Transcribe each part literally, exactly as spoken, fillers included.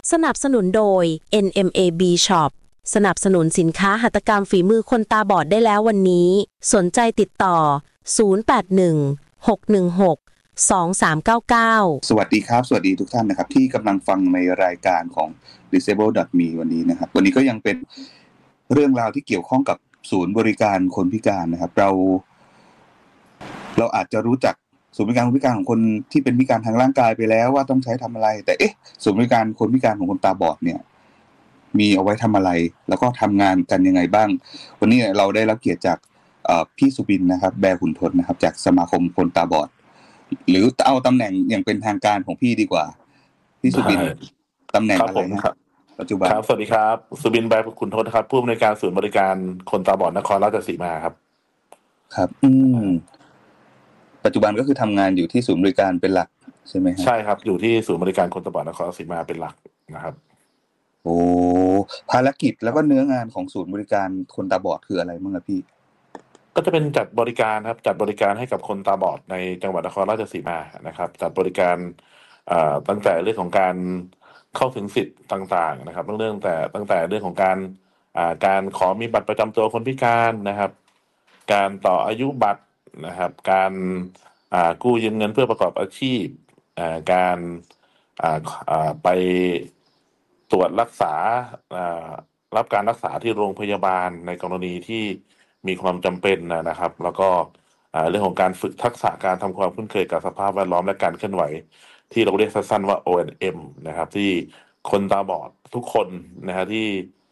สนับสนุนโดย เอ็น เอ็ม เอ บี Shop สนับสนุนสินค้าหัตถกรรมฝีมือคนตาบอดได้แล้ววันนี้สนใจติดต่อศูนย์ แปด หนึ่ง หก หนึ่ง หก สอง สาม เก้า เก้าสวัสดีครับสวัสดีทุกท่านนะครับที่กำลังฟังในรายการของ disable ดอท มี วันนี้นะครับวันนี้ก็ยังเป็นเรื่องราวที่เกี่ยวข้องกับศูนย์บริการคนพิการนะครับเราเราอาจจะรู้จักศูนย์บริการคนพิการของคนที่เป็นพิการทางร่างกายไปแล้วว่าต้องใช้ทำอะไรแต่เอ๊ะศูนย์บริการคนพิการของคนตาบอดเนี่ยมีเอาไว้ทำอะไรแล้วก็ทำงานกันยังไงบ้างวันนี้เราได้รับเกียรติจากพี่สุบินนะครับแบร์ขุนทนนะครับจากสมาคมคนตาบอดหรือเอาตำแหน่งอย่างเป็นทางการของพี่ดีกว่าพี่สุบินตำแหน่งอะไรนะครับปัจจุบันครับสวัสดีครับสุบินแบร์ขุนทนนะครับผู้อำนวยการศูนย์บริการคนตาบอดนครราชสีมาครับครับอืมปัจจุบันก็คือทำงานอยู่ที่ศูนย์บริการเป็นหลักใช่ไหมครับใช่ครับอยู่ที่ศูนย์บริการคนตาบอดนครราชสีมาเป็นหลักนะครับโอ้ภารกิจแล้วก็เนื้องานของศูนย์บริการคนตาบอดคืออะไรบ้างครับพี่ก็จะเป็นจัดบริการครับจัดบริการให้กับคนตาบอดในจังหวัดนครราชสีมานะครับจัดบริการอ่าตั้งแต่เรื่องของการเข้าถึงสิทธิ์ต่างๆนะครับเรื่องแต่ตั้งแต่เรื่องของการอ่าการขอมีบัตรประจำตัวคนพิการนะครับการต่ออายุบัตรนะครับการอ่ากู้ยืมเงินเพื่อประกอบอาชีพอ่าการอ่าอ่าไปตรวจรักษาอ่ารับการรักษาที่โรงพยาบาลในกรณีที่มีความจำเป็นนะครับแล้วก็เรื่องของการฝึกทักษะการทำความคุ้นเคยกับสภาพแวดล้อมและการเคลื่อนไหวที่เราเรียกสั้นๆว่า โอ เอ็น เอ็ม นะครับที่คนตาบอดทุกคนนะฮะที่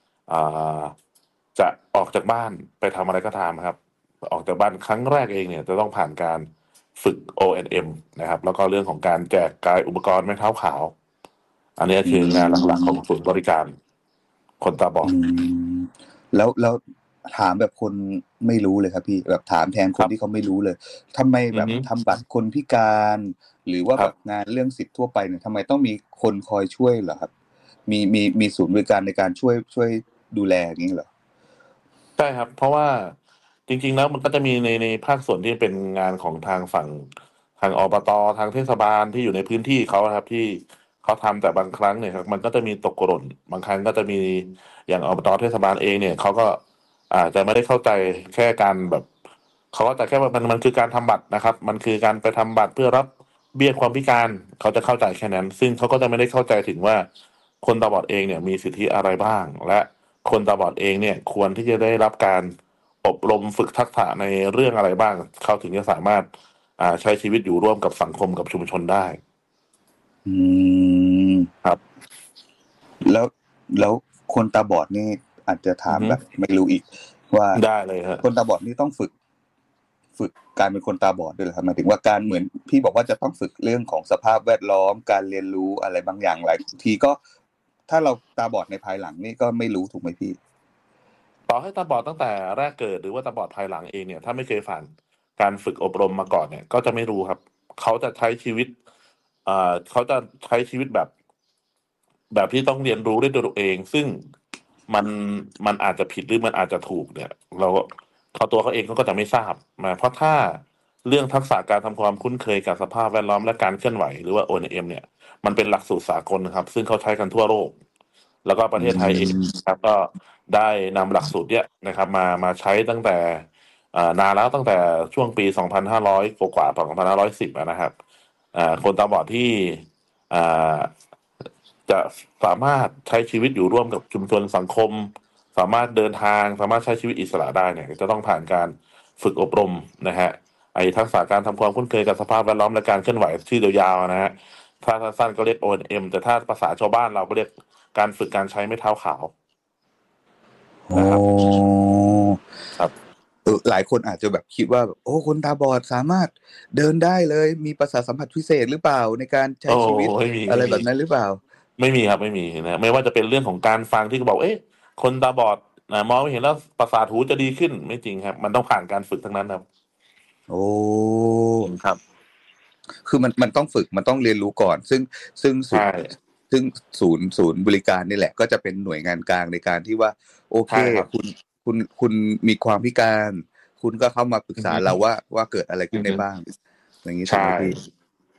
จะออกจากบ้านไปทำอะไรก็ตามครับออกจากบ้านครั้งแรกเองเนี่ยจะต้องผ่านการฝึก โอ เอ็น เอ็ม นะครับแล้วก็เรื่องของการแจกกายอุปกรณ์ไม้เท้าขาวอันนี้คืองานหลักๆของศูนย์บริการคนตาบอดแล้วแล้วถามแบบคนไม่รู้เลยครับพี่แบบถามแทนคนที่เขาไม่รู้เลยทำไมแบบทำบัตรคนพิการหรือว่าแบบงานเรื่องสิทธิ์ทั่วไปเนี่ยทำไมต้องมีคนคอยช่วยเหรอครับมีมีมีศูนย์บริการในการช่วยช่วยดูแลอย่างนี้เหรอใช่ครับเพราะว่าจริงๆแล้วมันก็จะมีในในภาคส่วนที่เป็นงานของทางฝั่งทางอบต.ทางเทศบาลที่อยู่ในพื้นที่เขาครับที่เขาทำแต่บางครั้งเนี่ยครับมันก็จะมีตกหล่นบางครั้งก็จะมีอย่างอบต.เทศบาลเองเนี่ยเขาก็อาจจะไม่ได้เข้าใจแค่การแบบเขาก็แต่แค่ว่ามันมันคือการทำบัตรนะครับมันคือการไปทำบัตรเพื่อรับเบี้ยความพิการเขาจะเข้าใจแค่นั้นซึ่งเขาก็จะไม่ได้เข้าใจถึงว่าคนตาบอดเองเนี่ยมีสิทธิอะไรบ้างและคนตาบอดเองเนี่ยควรที่จะได้รับการอบรมฝึกทักษะในเรื่องอะไรบ้างเขาถึงจะสามารถอ่าใช้ชีวิตอยู่ร่วมกับสังคมกับชุมชนได้อืมครับแล้วแล้วคนตาบอดนี่อาจจะถามแบบไม่รู้อีกว่าได้เลยครับคนตาบอดนี่ต้องฝึกฝึกการเป็นคนตาบอดด้วยเหรอครับหมายถึงว่าการเหมือนพี่บอกว่าจะต้องฝึกเรื่องของสภาพแวดล้อมการเรียนรู้อะไรบางอย่างหลายทีก็ถ้าเราตาบอดในภายหลังนี่ก็ไม่รู้ถูกไหมพี่ต่อให้ตาบอดตั้งแต่แรกเกิดหรือว่าตาบอดภายหลังเองเนี่ยถ้าไม่เคยผ่านการฝึกอบรมมาก่อนเนี่ยก็จะไม่รู้ครับเขาจะใช้ชีวิตเอ่อเขาจะใช้ชีวิตแบบแบบที่ต้องเรียนรู้ด้วยตัวเองซึ่งมันมันอาจจะผิดหรือมันอาจจะถูกเนี่ยเราเขาตัวเขาเองเขาก็จะไม่ทราบมาเพราะถ้าเรื่องทักษะการทำความคุ้นเคยกับสภาพแวดล้อมและการเคลื่อนไหวหรือว่า โอ เอ็น เอ็ม เนี่ยมันเป็นหลักสูตรสากลครับซึ่งเขาใช้กันทั่วโลกแล้วก็ประเทศไทยเองครับก็ได้นำหลักสูตรเนี้ยนะครับมามาใช้ตั้งแต่นานแล้วตั้งแต่ช่วงปีสองพันห้าร้อยกว่าๆสองพันห้าร้อยสิบนะครับคนตาบอดที่จะสามารถใช้ชีวิตอยู่ร่วมกับชุมชนสังคมสามารถเดินทางสามารถใช้ชีวิตอิสระได้เนี่ยจะต้องผ่านการฝึกอบรมนะฮะไอ้ทักษะการทำความคุ้นเคยกับสภาพแวดล้อมและการเคลื่อนไหวชื่อยาวๆนะฮะถ้าสั้นๆก็เรียก โอ เอ็น เอ็ม แต่ถ้าภาษาชาวบ้านเราก็เรียกการฝึกการใช้ไม้เท้าขาวนะครับครับเออหลายคนอาจจะแบบคิดว่าโอ้คนตาบอดสามารถเดินได้เลยมีประสาทสัมผัสพิเศษหรือเปล่าในการใช้ชีวิตอะไรแบบนั้นหรือเปล่าไม่มีครับไม่มีนะไม่ว่าจะเป็นเรื่องของการฟังที่เขาบอกเอ๊ะคนตาบอดนะมองไม่เห็นแล้วประสาทหูจะดีขึ้นไม่จริงครับมันต้องผ่านการฝึกทั้งนั้นครับโอ้ครับคือมันมันต้องฝึกมันต้องเรียนรู้ก่อนซึ่งซึ่งซึ่งซึ่งศูนย์ศูนย์บริการนี่แหละก็จะเป็นหน่วยงานกลางในการที่ว่าโอเคคุณคุณคุณมีความพิการคุณก็เข้ามาปรึกษาเราว่าว่าเกิดอะไรขึ้นได้บ้างอย่างนี้ใช่ไหมพี่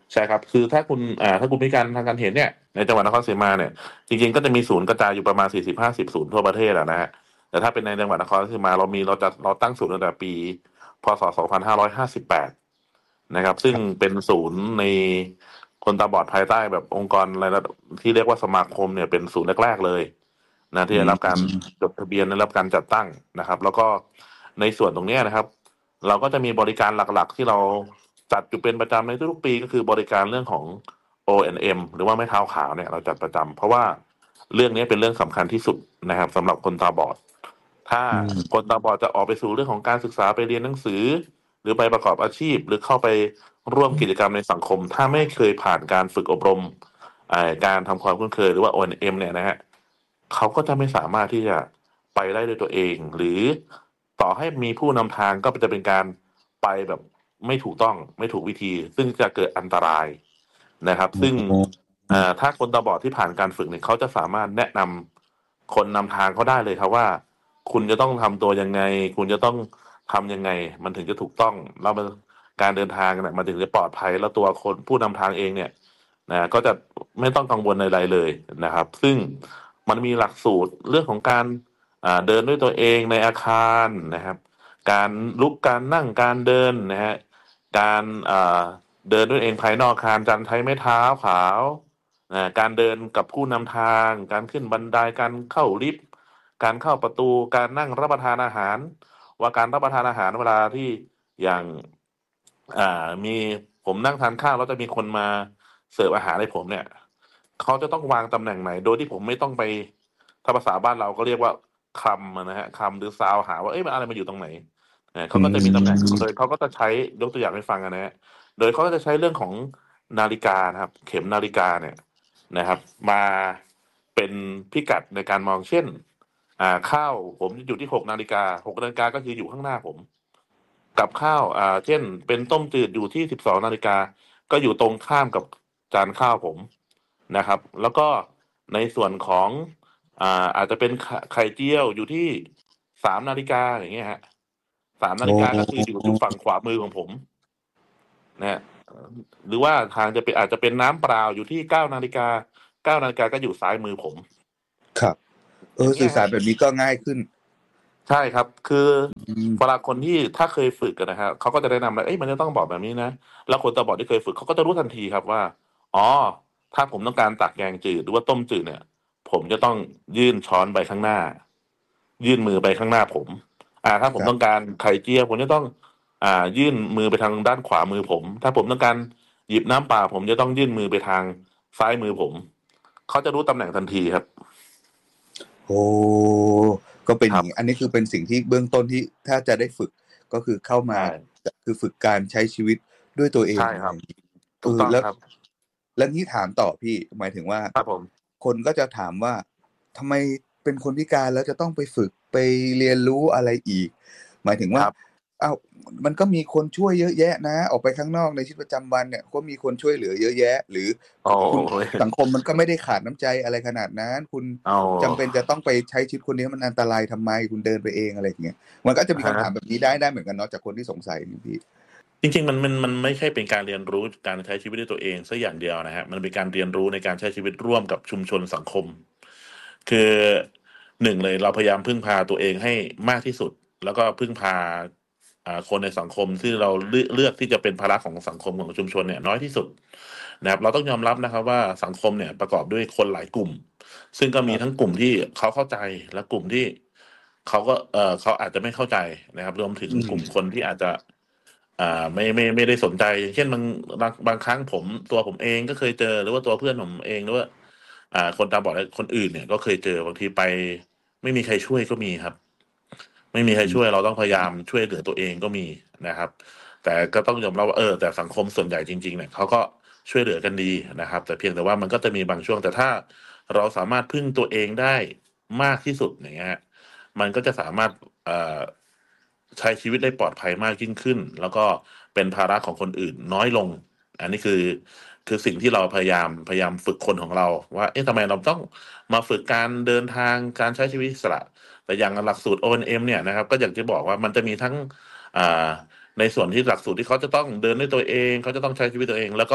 ใช่ครับคือถ้าคุณอ่าถ้าคุณพิการทางการเห็นเนี่ยในจังหวัดนครศรีมาเนี่ยจริงๆก็จะมีศูนย์กระจายอยู่ประมาณสี่สิบห้าสิบศูนย์ทั่วประเทศอะนะฮะแต่ถ้าเป็นในจังหวัดนครราชสีมาเรามีเราจะเราตั้งศูนย์ตั้งแต่ปีพศสองพันห้าร้อยห้าสิบแปดนะครับซึ่งครับเป็นศูนย์ในคนตาบอดภายใต้แบบองค์กรอะไรนะที่เรียกว่าสมาคมเนี่ยเป็นศูนย์แรกๆเลยนะที่อืได้รับการมจดทะเบียนได้รับการจัดตั้งนะครับแล้วก็ในส่วนตรงเนี้ยนะครับ เราก็จะมีบริการหลักๆที่เราจัดอยู่เป็นประจำในทุกๆปีก็คือบริการเรื่องของ โอ เอ็น เอ็ม หรือว่าไม้เท้าขาวเนี่ยเราจัดประจำเพราะว่าเรื่องนี้เป็นเรื่องสำคัญที่สุดนะครับสำหรับคนตาบอดถ้าอืมคนตาบอดจะออกไปสู่เรื่องของการศึกษาไปเรียนหนังสือหรือไปประกอบอาชีพหรือเข้าไปร่วมกิจกรรมในสังคมถ้าไม่เคยผ่านการฝึกอบรมเอ่อการทำความคุ้นเคยหรือว่า โอ เอ็น เอ็ม เนี่ยนะฮะเขาก็จะไม่สามารถที่จะไปได้ด้วยตัวเองหรือต่อให้มีผู้นำทางก็จะเป็นการ ไปแบบไม่ถูกต้องไม่ถูกวิธีซึ่งจะเกิดอันตรายนะครับซึ่งโอ้อ่าถ้าคนตาบอดที่ผ่านการฝึกเนี่ยเขาจะสามารถแนะนำคนนำทางเขาได้เลยครับว่าคุณจะต้องทำตัวยังไงคุณจะต้องทำยังไงมันถึงจะถูกต้องแล้วมันการเดินทางเนี่ยมันถึงจะปลอดภัยแล้วตัวคนผู้นำทางเองเนี่ยนะก็จะไม่ต้องกังวลอะไรเลยนะครับซึ่งมันมีหลักสูตรเรื่องของการอ่าเดินด้วยตัวเองในอาคารนะครับ การลุกการนั่งการเดินนะฮะการอ่าเดินด้วยเองภายนอกอาคารการใช้ไม้เท้าขาวนะการเดินกับผู้นำทางการขึ้นบันไดการเข้าลิฟต์การเข้าประตูการนั่งรับประทานอาหารว่าการรับประทานอาหารเวลาที่อย่างอ่ามีผมนั่งทานข้าวแล้วจะมีคนมาเสิร์ฟอาหารให้ผมเนี่ยเขาจะต้องวางตำแหน่งไหนโดยที่ผมไม่ต้องไปถ้าภาษาบ้านเราก็เรียกว่าคลำอะนะฮะคลำหรือซาวหาว่าเอ้ยมันอะไรมาอยู่ตรงไหน เนี่ยอืเขาก็จะมีตำแหน่งโดยมเขาก็จะใช้ยกตัวอย่างให้ฟังอะนะฮะโดยเขาก็จะใช้เรื่องของนาฬิกานะครับเข็มนาฬิกาเนี่ยนะครับมาเป็นพิกัดในการมองเช่นอ่าข้าวผมอยู่ที่หกนาฬิกาหกนาฬิกาก็คืออยู่ข้างหน้าผมกับข้าวอ่าเช่นเป็นต้มจืดอยู่ที่สิบสองนาฬิกาก็อยู่ตรงข้ามกับจานข้าวผมนะครับแล้วก็ในส่วนของอ่าอาจจะเป็นไข่ไข่เจียวอยู่ที่สามนาฬิกาอย่างเงี้ยฮะ สามนาโอ้ฬิกาก็คืออยู่อยู่ฝั่งขวามือของผมนะฮะหรือว่าทางจะเป็นอาจจะเป็นน้ำเปล่าอยู่ที่เก้านาฬิกาเก้านาฬิกาก็อยู่ซ้ายมือผมครับเออย่างเงี้ยฮะอสื่อสารแบบนี้ก็ง่ายขึ้นใช่ครับ คืออืมเวลาคนที่ถ้าเคยฝึกกันนะฮะเขาก็จะแนะนำว่าเอ้ยมันจะต้องบอกแบบนี้นะแล้วคนตาบอดที่เคยฝึกเขาก็จะรู้ทันทีครับว่าอ๋อถ้าผมต้องการตักแกงจืดหรือว่าต้มจืดเนี่ยผมจะต้องยื่นช้อนไปข้างหน้ายื่นมือไปข้างหน้าผมอ่าถ้าผมครับต้องการไข่เจียวผมจะต้องอ่ายื่นมือไปทางด้านขวามือผมถ้าผมต้องการหยิบน้ำเปล่าผมจะต้องยื่นมือไปทางซ้ายมือผมเขาจะรู้ตำแหน่งทันทีครับโอ้ก็เป็นครับอย่างนี้อันนี้คือเป็นสิ่งที่เบื้องต้นที่ถ้าจะได้ฝึกก็คือเข้ามาใช่คือฝึกการใช้ชีวิตด้วยตัวเองใช่ครับอะไรอย่างนี้เอถูกอแล้วต้องครับแล้วนี้ถามต่อพี่หมายถึงว่าครับผมคนก็จะถามว่าทำไมเป็นคนพิการแล้วจะต้องไปฝึกไปเรียนรู้อะไรอีกหมายถึงว่าครับอ้าวมันก็มีคนช่วยเยอะแยะนะออกไปข้างนอกในชีวิตประจำวันเนี่ยก็มีคนช่วยเหลือเยอะแยะหรือโอ้คุณยสังคมมันก็ไม่ได้ขาดน้ำใจอะไรขนาดนั้นคุณเอาจำเป็นจะต้องไปใช้ชีวิตคนเดียวมันอันตรายทำไมคุณเดินไปเองอะไรอย่างเงี้ยมันก็จะมีฮะคำถามแบบนี้ได้ได้เหมือนกันเนาะจากคนที่สงสัยนี่พี่จริงๆมันมันมันไม่ใช่เป็นการเรียนรู้การใช้ชีวิตด้วยตัวเองซะอย่างเดียวนะฮะมันเป็นการเรียนรู้ในการใช้ชีวิตร่วมกับชุมชนสังคมคือหนึ่งเลยเราพยายามพึ่งพาตัวเองให้มากที่สุดแล้วก็พึ่งพาอ่าคนในสังคมที่เราเลือกเลือกที่จะเป็นภาระของสังคมของชุมชนเนี่ยน้อยที่สุดนะครับเราต้องยอมรับนะครับว่าสังคมเนี่ยประกอบด้วยคนหลายกลุ่มซึ่งก็ครับมีทั้งกลุ่มที่เขาเข้าใจและกลุ่มที่เขาก็เออเขาอาจจะไม่เข้าใจนะครับรวมถึงอืมกลุ่มคนที่อาจจะ อ่าไม่ไม่ไม่ได้สนใจเช่นบางบางบางครั้งผมตัวผมเองก็เคยเจอหรือว่าตัวเพื่อนผมเองหรือว่าอ่าคนตาบอดและคนอื่นเนี่ยก็เคยเจอบางทีไปไม่มีใครช่วยก็มีครับไม่มีใครอืมช่วยเราต้องพยายามช่วยเหลือตัวเองก็มีนะครับแต่ก็ต้องยอมรับว่าเออแต่สังคมส่วนใหญ่จริงๆเนี่ยเขาก็ช่วยเหลือกันดีนะครับแต่เพียงแต่ว่ามันก็จะมีบางช่วงแต่ถ้าเราสามารถพึ่งตัวเองได้มากที่สุดอย่างเงี้ย มันก็จะสามารถเอ่อใช้ชีวิตได้ปลอดภัยมากยิ่งขึ้นแล้วก็เป็นภาระของคนอื่นน้อยลงอันนี้คือคือสิ่งที่เราพยายามพยายามฝึกคนของเราว่าเอ๊ะทำไมเราต้องมาฝึกการเดินทางการใช้ชีวิตอิสระแต่อย่างหลักสูตร โอ เอ็น เอ็ม เนี่ยนะครับก็อย่างที่บอกว่ามันจะมีทั้งอ่าในส่วนที่หลักสูตรที่เขาจะต้องเดินด้วยตัวเองเขาจะต้องใช้ชีวิตตัวเองแล้วก็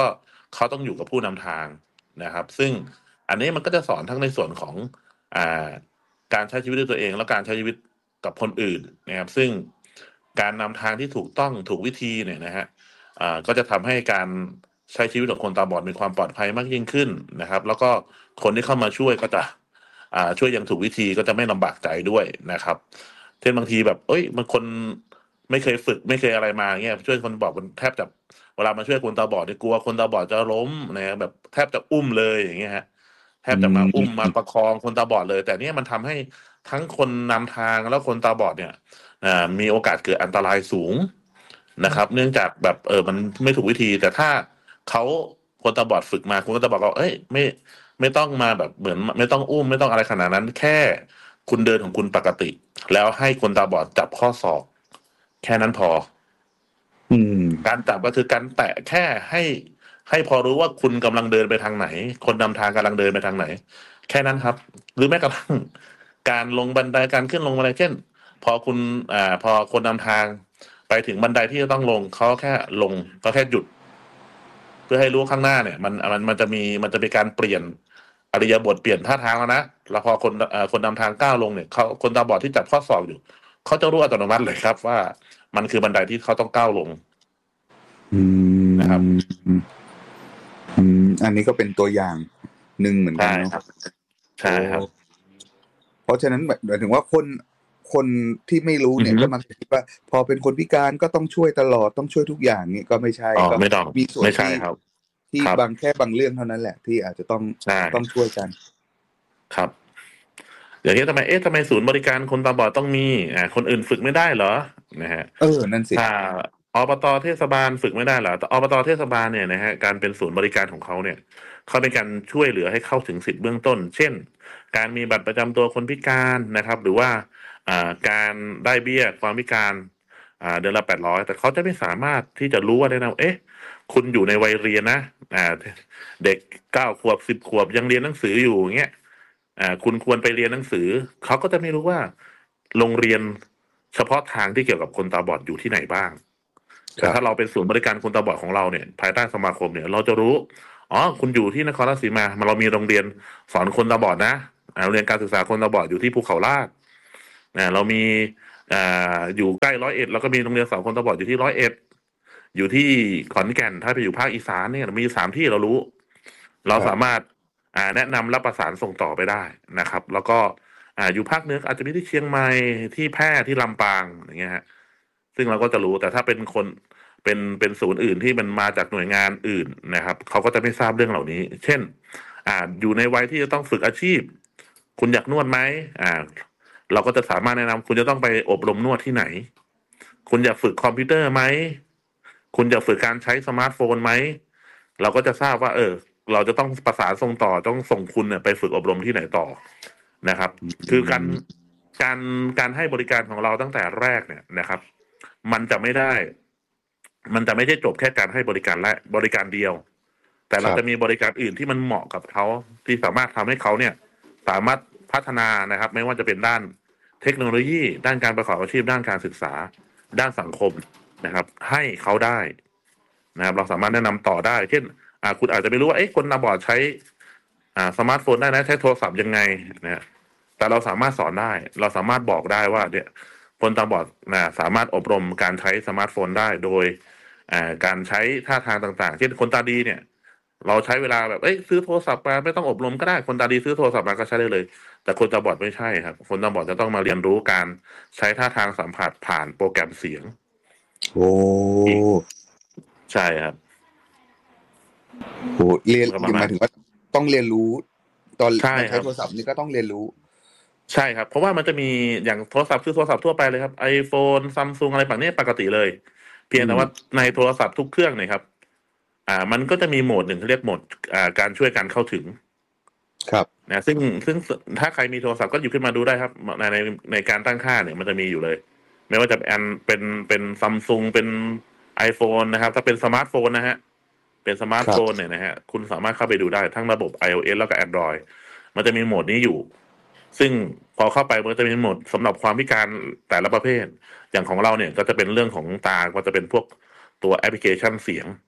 เขาต้องอยู่กับผู้นำทางนะครับซึ่งอันนี้มันก็จะสอนทั้งในส่วนของอ่าการใช้ชีวิตด้วยตัวเองและการใช้ชีวิตกับคนอื่นนะครับซึ่งการนำทางที่ถูกต้องถูกวิธีเนี่ยนะฮะอ่าก็จะทำให้การใช้ชีวิตของคนตาบอดมีความปลอดภัยมากยิ่งขึ้นนะครับแล้วก็คนที่เข้ามาช่วยก็จะอ่าช่วยอย่างถูกวิธีก็จะไม่ลำบากใจด้วยนะครับเช่นบางทีแบบเอ้ยบางคนไม่เคยฝึกไม่เคยอะไรมาเงี้ยช่วยคนตาบอดมันแทบจะเวลามาช่วยคนตาบอดเนี่ยกลัวคนตาบอดจะล้มนะครับแบบแทบจะอุ้มเลยอย่างเงี้ยฮะแทบจะมาอุ้มมาประคองคนตาบอดเลยแต่เนี่ยมันทำให้ทั้งคนนำทางแล้วคนตาบอดเนี่ยอ่ามีโอกาสเกิดอันตรายสูงนะครับเนื่องจากแบบเออมันไม่ถูกวิธีแต่ถ้าเขาคนตาบอดฝึกมาคุณก็จะบอกว่าเอ้ยไม่ไม่ต้องมาแบบเหมือนไม่ต้องอุ้มไม่ต้องอะไรขนาดนั้นแค่คุณเดินของคุณปกติ แล้วให้คนตาบอดจับข้อศอกแค่นั้นพออืมการจับก็คือการแตะแค่ให้ให้พอรู้ว่าคุณกำลังเดินไปทางไหน คนนำทางกำลังเดินไปทางไหน แค่นั้นครับ หรือแม้กระทั่งการลงบันไดการขึ้นลงบันไดเช่น พอคุณอ่าพอคนนำทางไปถึงบันไดที่จะต้องลงเขาแค่ลงก็แค่หยุด เพื่อให้รู้ข้างหน้าเนี่ยมันมันมันจะมีมันจะมีการเปลี่ยนอริยบทเปลี่ยนท่าทางแล้วนะแล้วพอคนเอ่อคนนำทางก้าวลงเนี่ยเขาคนตาบอดที่จับข้อศอกอยู่เขาจะรู้อัตโนมัติเลยครับว่ามันคือบันไดที่เขาต้องก้าวลงอืมนะครับอืมอันนี้ก็เป็นตัวอย่างหนึ่งเหมือนกันใช่เนาะครับใช่ครับโอ้เพราะฉะนั้นหมายถึงว่าคนคนที่ไม่รู้เนี่ยอือฮึก็มักจะคิดว่า พอเป็นคนพิการก็ต้องช่วยตลอดต้องช่วยทุกอย่างนี่ก็ไม่ใช่อ๋อก็ไม่ต้องมีส่วนไม่ใช่ที่ครับที่ครับบางแค่บางเรื่องเท่านั้นแหละ ที่อาจจะต้องใช่ต้องช่วยกันครับ อย่างนี้ทำไมเอ๊ะทำไมศูนย์บริการคนตาบอดต้องมีอ่าคนอื่นฝึกไม่ได้เหรอนะฮะเออนั่นสิถ้าอบตเทศบาลฝึกไม่ได้เหรอแต่อบตเทศบาลเนี่ยนะฮะการเป็นศูนย์บริการของเขาเนี่ยเขาเป็นการช่วยเหลือให้เข้าถึงสิทธิเบื้องต้น เช่น การมีบัตรประจำตัวคนพิการนะครับ หรือว่าอ่าการได้เบี้ยความพิการอ่าเดือนละแปดร้อยแต่เขาจะไม่สามารถที่จะรู้ว่าได้นะเอ๊ะ คุณอยู่ในวัยเรียนนะอ่าเด็กเก้าขวบสิบขวบยังเรียนหนังสืออยู่อย่างเงี้ยอ่าคุณควรไปเรียนหนังสือเขาก็จะไม่รู้ว่าโรงเรียนเฉพาะทางที่เกี่ยวกับคนตาบอดอยู่ที่ไหนบ้าง แต่ถ้าเราเป็นศูนย์บริการคนตาบอดของเราเนี่ยภายใต้สมาคมเนี่ยเราจะรู้อ๋อคุณอยู่ที่นครราชสีมาเรามีโรงเรียนสอนคนตาบอดนะอ่าโรงเรียนการศึกษาคนตาบอดอยู่ที่ภูเขาลาดนะเรามีอ่าอยู่ใกล้ร้อยเอ็ดแล้วก็มีโรงเรียนสอนคนตาบอดอยู่ที่ร้อยเอ็ดอยู่ที่ขอนแก่นถ้าไปอยู่ภาคอีสานเนี่ยมีสามที่เรารู้ เราสามารถอ่าแนะนำและประสานส่งต่อไปได้นะครับ แล้วก็อ่าอยู่ภาคเหนืออาจจะมีที่เชียงใหม่ที่แพร่ที่ลำปางอย่างเงี้ยฮะซึ่งเราก็จะรู้แต่ถ้าเป็นคนเป็นเป็นศูนย์อื่นที่มันมาจากหน่วยงานอื่นนะครับเขาก็จะไม่ทราบเรื่องเหล่านี้ เช่น อ่าอยู่ในวัยที่จะต้องฝึกอาชีพ คุณอยากนวดไหมอ่า เราก็จะสามารถแนะนำคุณจะต้องไปอบรมนวดที่ไหน คุณอยากฝึกคอมพิวเตอร์ไหมคุณอยากฝึกการใช้สมาร์ทโฟนไหมเราก็จะทราบว่า เออ เราจะต้องประสานส่งต่อต้องส่งคุณเนี่ยไปฝึกอบรมที่ไหนต่อนะครับ คือการการการให้บริการของเราตั้งแต่แรกเนี่ยนะครับ มันจะไม่ได้ มันจะไม่ใช่จบแค่การให้บริการและบริการเดียว แต่เราครับจะมีบริการอื่นที่มันเหมาะกับเขาที่สามารถทำให้เขาเนี่ย สามารถพัฒนานะครับ ไม่ว่าจะเป็นด้านเทคโนโลยี ด้านการประกอบอาชีพด้านการศึกษา ด้านสังคมนะครับ ให้เขาได้นะครับ เราสามารถแนะนำต่อได้ เช่น อ่าคุณอาจจะไม่รู้ว่าเอ๊ะคนตาบอดใช้ อ่าสมาร์ทโฟนได้นะใช้โทรศัพท์ยังไงนะแต่เราสามารถสอนได้ เราสามารถบอกได้ว่าเนี่ยคนตาบอดนะสามารถอบรมการใช้สมาร์ทโฟนได้โดยอ่าการใช้ท่าทางต่างๆ เช่นคนตาดีเนี่ย เราใช้เวลาแบบเอ้ยซื้อโทรศัพท์มาไม่ต้องอบรมก็ได้คนตาดีซื้อโทรศัพท์มาก็ใช้ได้เลย แต่คนตาบอดไม่ใช่ครับ คนตาบอดจะต้องมาเรียนรู้การใช้ท่าทางสัมผัสผ่านโปรแกรมเสียงโอ้ใช่ครับโหเรียนประมาณนั้นหมายถึงว่าต้องเรียนรู้ ตอนใช่มันครัใช้บโทรศัพท์นี่ก็ต้องเรียนรู้ใช่ครับ เพราะว่ามันจะมีอย่างโทรศัพท์คือโทรศัพท์ทั่วไปเลยครับ iPhone Samsung อะไรแบบนี้ปกติเลย เพียงแต่ว่าในโทรศัพท์ทุกเครื่องเนี่ยครับ อ่า มันก็จะมีโหมดหนึ่งเขาเรียกโหมดอ่าการช่วยการเข้าถึงครับนะซึ่งซึ่งถ้าใครมีโทรศัพท์ก็หยิบขึ้นมาดูได้ครับในในในการตั้งค่าเนี่ยมันจะมีอยู่เลย ไม่ว่าจะเป็นเป็นเป็นซัมซุงเป็น iPhone นะครับ ถ้าเป็นสมาร์ทโฟนนะฮะเป็นสมาร์ทโฟนเนี่ยนะฮะคุณสามารถเข้าไปดูได้ทั้งระบบ iOS แล้วก็ Android มันจะมีโหมดนี้อยู่ ซึ่งพอเข้าไปมันจะมีโหมดสำหรับความพิการแต่ละประเภท อย่างของเราเนี่ยก็จะเป็นเรื่องของตาก็จะเป็นพวกตัวแอปพลิเคชันเสียง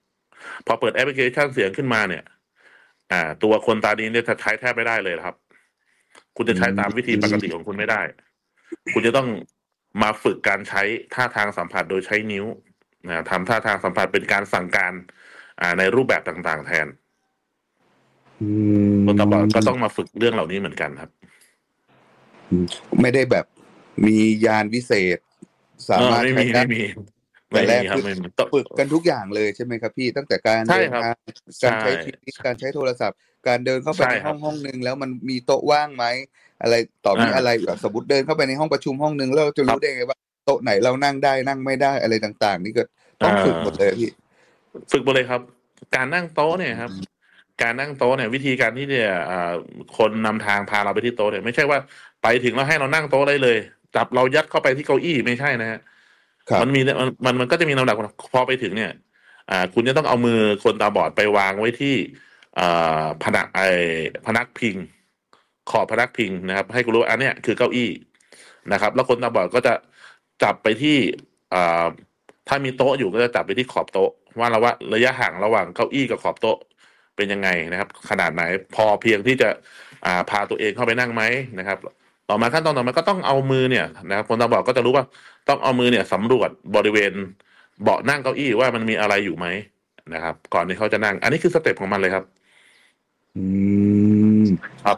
พอเปิดแอปพลิเคชันเสียงขึ้นมาเนี่ย อ่า ตัวคนตาดีเนี่ยจะใช้แทบไม่ได้เลยครับ คุณจะใช้ตามวิธีปกติของคุณไม่ได้ คุณจะต้องมาฝึกการใช้ท่าทางสัมผัสโดยใช้นิ้วนะทำท่าทางสัมผัสเป็นการสั่งการ อ่า ในรูปแบบต่างๆแทนคนตาบอดก็ต้องมาฝึกเรื่องเหล่านี้เหมือนกันครับไม่ได้แบบมียานวิเศษสามารถไม่มีไม่มีแต่แรกฝึกกันทุกอย่างเลยใช่ไหมครับพี่ตั้งแต่การเดินทางการใช้ชีวิตการใช้โทรศัพท์การเดินเข้าไปในห้องห้องนึงแล้วมันมีโต๊ะว่างไหมอะไรต่อมีอะไรแบบสมมติเดินเข้าไปในห้องประชุมห้องนึงแล้วเราจะรู้ได้ไงว่าโต๊ะไหนเรานั่งได้นั่งไม่ได้อะไรต่างๆนี่ก็ต้องฝึกหมดเลยพี่ฝึกหมดเลยครับการนั่งโต๊ะเนี่ยครับการนั่งโต๊ะเนี่ยวิธีการที่เนี่ยคนนำทางพาเราไปที่โต๊ะเนี่ยไม่ใช่ว่าไปถึงแล้วให้เรานั่งโต๊ะได้เลยจับเรายัดเข้าไปที่เก้าอี้ไม่ใช่นะฮะมันมีมันมันก็จะมีลำดับพอไปถึงเนี่ยอ่าคุณจะต้องเอามือคนตาบอดไปวางไว้ที่อ่าผนักไอพนักพิงขอบพนักพิงนะครับให้คุณรู้อันเนี้ยคือเก้าอี้นะครับแล้วคนตาบอดก็จะจับไปที่อ่าถ้ามีโต๊ะอยู่ก็จะจับไปที่ขอบโต๊ะว่าเราว่าระยะห่างระหว่างเก้าอี้กับขอบโต๊ะเป็นยังไงนะครับขนาดไหนพอเพียงที่จะอ่าพาตัวเองเข้าไปนั่งไหมนะครับต่อมาขั้นตอนต่อมาก็ต้องเอามือเนี่ยนะครับคนตาบอดก็จะรู้ว่าต้องเอามือเนี่ยสำรวจบริเวณเบาะนั่งเก้าอี้ว่ามันมีอะไรอยู่ไหมนะครับก่อนที่เขาจะนั่งอันนี้คือสเต็ปของมันเลยครับอืมครับ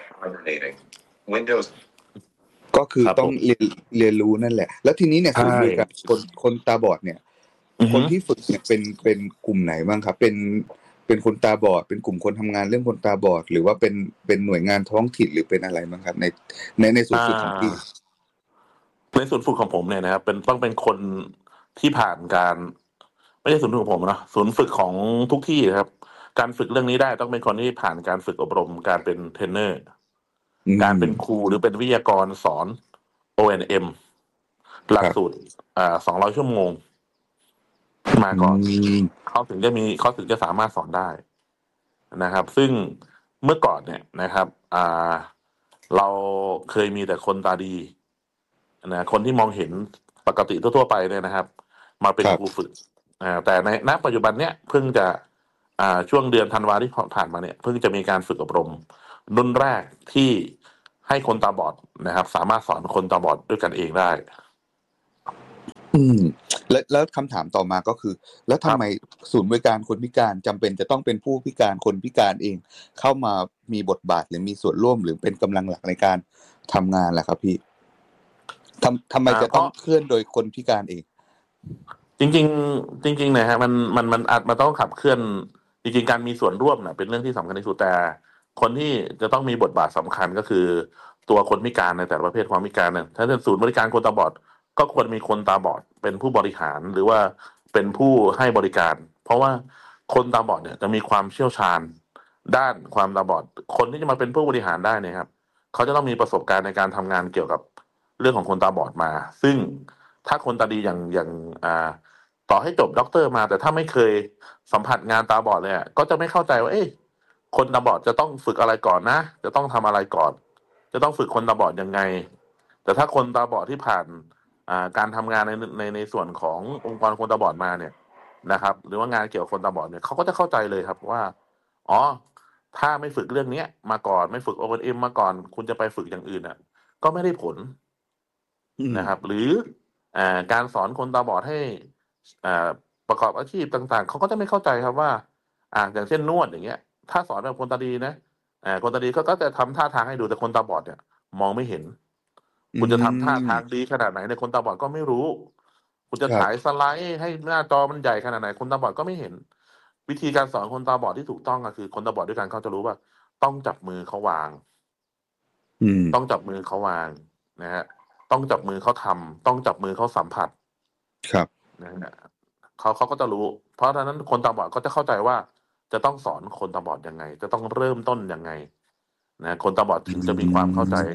Windows ก็คือต้องเรียนเรียนรู้นั่นแหละแล้วทีนี้เนี่ยศูนย์บริการคนคนตาบอดเนี่ยคนที่ฝึกเนี่ยเป็นเป็นกลุ่มไหนบ้างครับเป็นเป็นคนตาบอดเป็นกลุ่มคนทำงานเรื่องคนตาบอดหรือว่าเป็นเป็นหน่วยงานท้องถิ่นหรือเป็นอะไรบ้างครับในในในศูนย์ฝึกของพี่ในศูนย์ฝึกของผมเนี่ยนะครับเป็นต้องเป็นคนที่ผ่านการไม่ใช่ศูนย์ฝึกของผมนะศูนย์ฝึกของทุกที่ครับการฝึกเรื่องนี้ได้ต้องเป็นคนที่ผ่านการฝึกอบรมการเป็นเทรนเนอร์การเป็นครูหรือเป็นวิทยากรสอน โอ เอ็น เอ็ม หลักสูตรอ่าสองร้อยชั่วโมงมาก่อนเขาถึงจะมีเขาถึงจะสามารถสอนได้นะครับซึ่งเมื่อก่อนเนี่ยนะครับอ่าเราเคยมีแต่คนตาดีนะคนที่มองเห็นปกติทั่วๆไปเนี่ยนะครับมาเป็นครูฝึกอ่าแต่ในณปัจจุบันเนี้ยเพิ่งจะอ่าช่วงเดือนธันวาที่ผ่านมาเนี่ยเพิ่งจะมีการฝึกอบรมรุ่นแรกที่ให้คนตาบอดนะครับสามารถสอนคนตาบอดด้วยกันเองได้อืมแล้วแล้วคำถามต่อมาก็คือแล้วทำไมศูนย์บริการคนพิการจำเป็นจะต้องเป็นผู้พิการคนพิการเองเข้ามามีบทบาทหรือมีส่วนร่วมหรือเป็นกำลังหลักในการทำงานล่ะครับพี่ทำทำไมจะต้องเคลื่อนโดยคนพิการเองจริงๆจริงๆนะฮะมันมันมันอาจมาต้องขับเคลื่อนจริงๆการมีส่วนร่วมนะเป็นเรื่องที่สำคัญที่สุดแต่คนที่จะต้องมีบทบาทสำคัญก็คือตัวคนพิการในแต่ละประเภทความพิการเนี่ยถ้าเป็นศูนย์บริการคนตาบอดก็ควรมีคนตาบอดเป็นผู้บริหารหรือว่าเป็นผู้ให้บริการเพราะว่าคนตาบอดเนี่ยจะมีความเชี่ยวชาญด้านความตาบอดคนที่จะมาเป็นผู้บริหารได้เนี่ยครับเขาจะต้องมีประสบการณ์ในการทำงานเกี่ยวกับเรื่องของคนตาบอดมาซึ่งถ้าคนตาดีอย่างอย่างอ่าต่อให้จบด็อกเตอร์มาแต่ถ้าไม่เคยสัมผัสงานตาบอดเลยก็จะไม่เข้าใจว่าเอ๊ะคนตาบอดจะต้องฝึกอะไรก่อนนะจะต้องทำอะไรก่อนจะต้องฝึกคนตาบอดยังไงแต่ถ้าคนตาบอดที่ผ่านอ่าการทำงานในในในส่วนขององค์กรคนตาบอดมาเนี่ยนะครับหรือว่างานเกี่ยวกับคนตาบอดเนี่ยเขาก็จะเข้าใจเลยครับว่าอ๋อถ้าไม่ฝึกเรื่องนี้มาก่อนไม่ฝึก โอ เอ็น เอ็ม มาก่อนคุณจะไปฝึกอย่างอื่นอ่ะก็ไม่ได้ผลนะครับหรืออ่าการสอนคนตาบอดให้อ่าประกอบอาชีพต่างๆเขาก็จะไม่เข้าใจครับว่าอ่าอย่างเช่นนวดอย่างเงี้ยถ้าสอนแบบคนตาดีนะอ่าคนตาดีก็ก็จะทำท่าทางให้ดูแต่คนตาบอดเนี่ยมองไม่เห็นคุณจะทำท่าทางดีขนาดไหนในคนตาบอดก็ไม่รู้คุณจะถ่ายสไลด์ให้หน้าจอมันใหญ่ขนาดไหนคนตาบอดก็ไม่เห็นวิธีการสอนคนตาบอดที่ถูกต้องก็คือคนตาบอดด้วยกันเขาจะรู้ว่าต้องจับมือเขาวางต้องจับมือเขาวางนะฮะต้องจับมือเขาทำต้องจับมือเขาสัมผัสครับนะฮะเขาเขาก็จะรู้เพราะฉะนั้นคนตาบอดก็จะเข้าใจว่าจะต้องสอนคนตาบอดยังไงจะต้องเริ่มต้นยังไงนะคนตาบอดถึงจะมีความเข้าใจ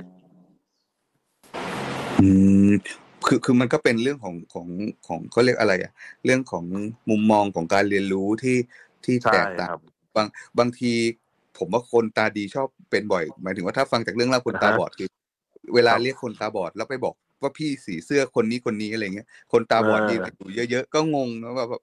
อืมคือคือมันก็เป็นเรื่องของของของเขาเรียกอะไรอ่ะเรื่องของมุมมองของการเรียนรู้ที่ที่แตกต่างบางบางทีผมว่าคนตาดีชอบเป็นบ่อยหมายถึงว่าถ้าฟังจากเรื่องเล่าคนตาบอดคือเวลาเรียกคนตาบอดแล้วไปบอกว่าพี่สีเสื้อคนนี้คนนี้อะไรเงี้ยคนตาบอดยืนอยู่เยอะๆก็งงนะว่าแบบ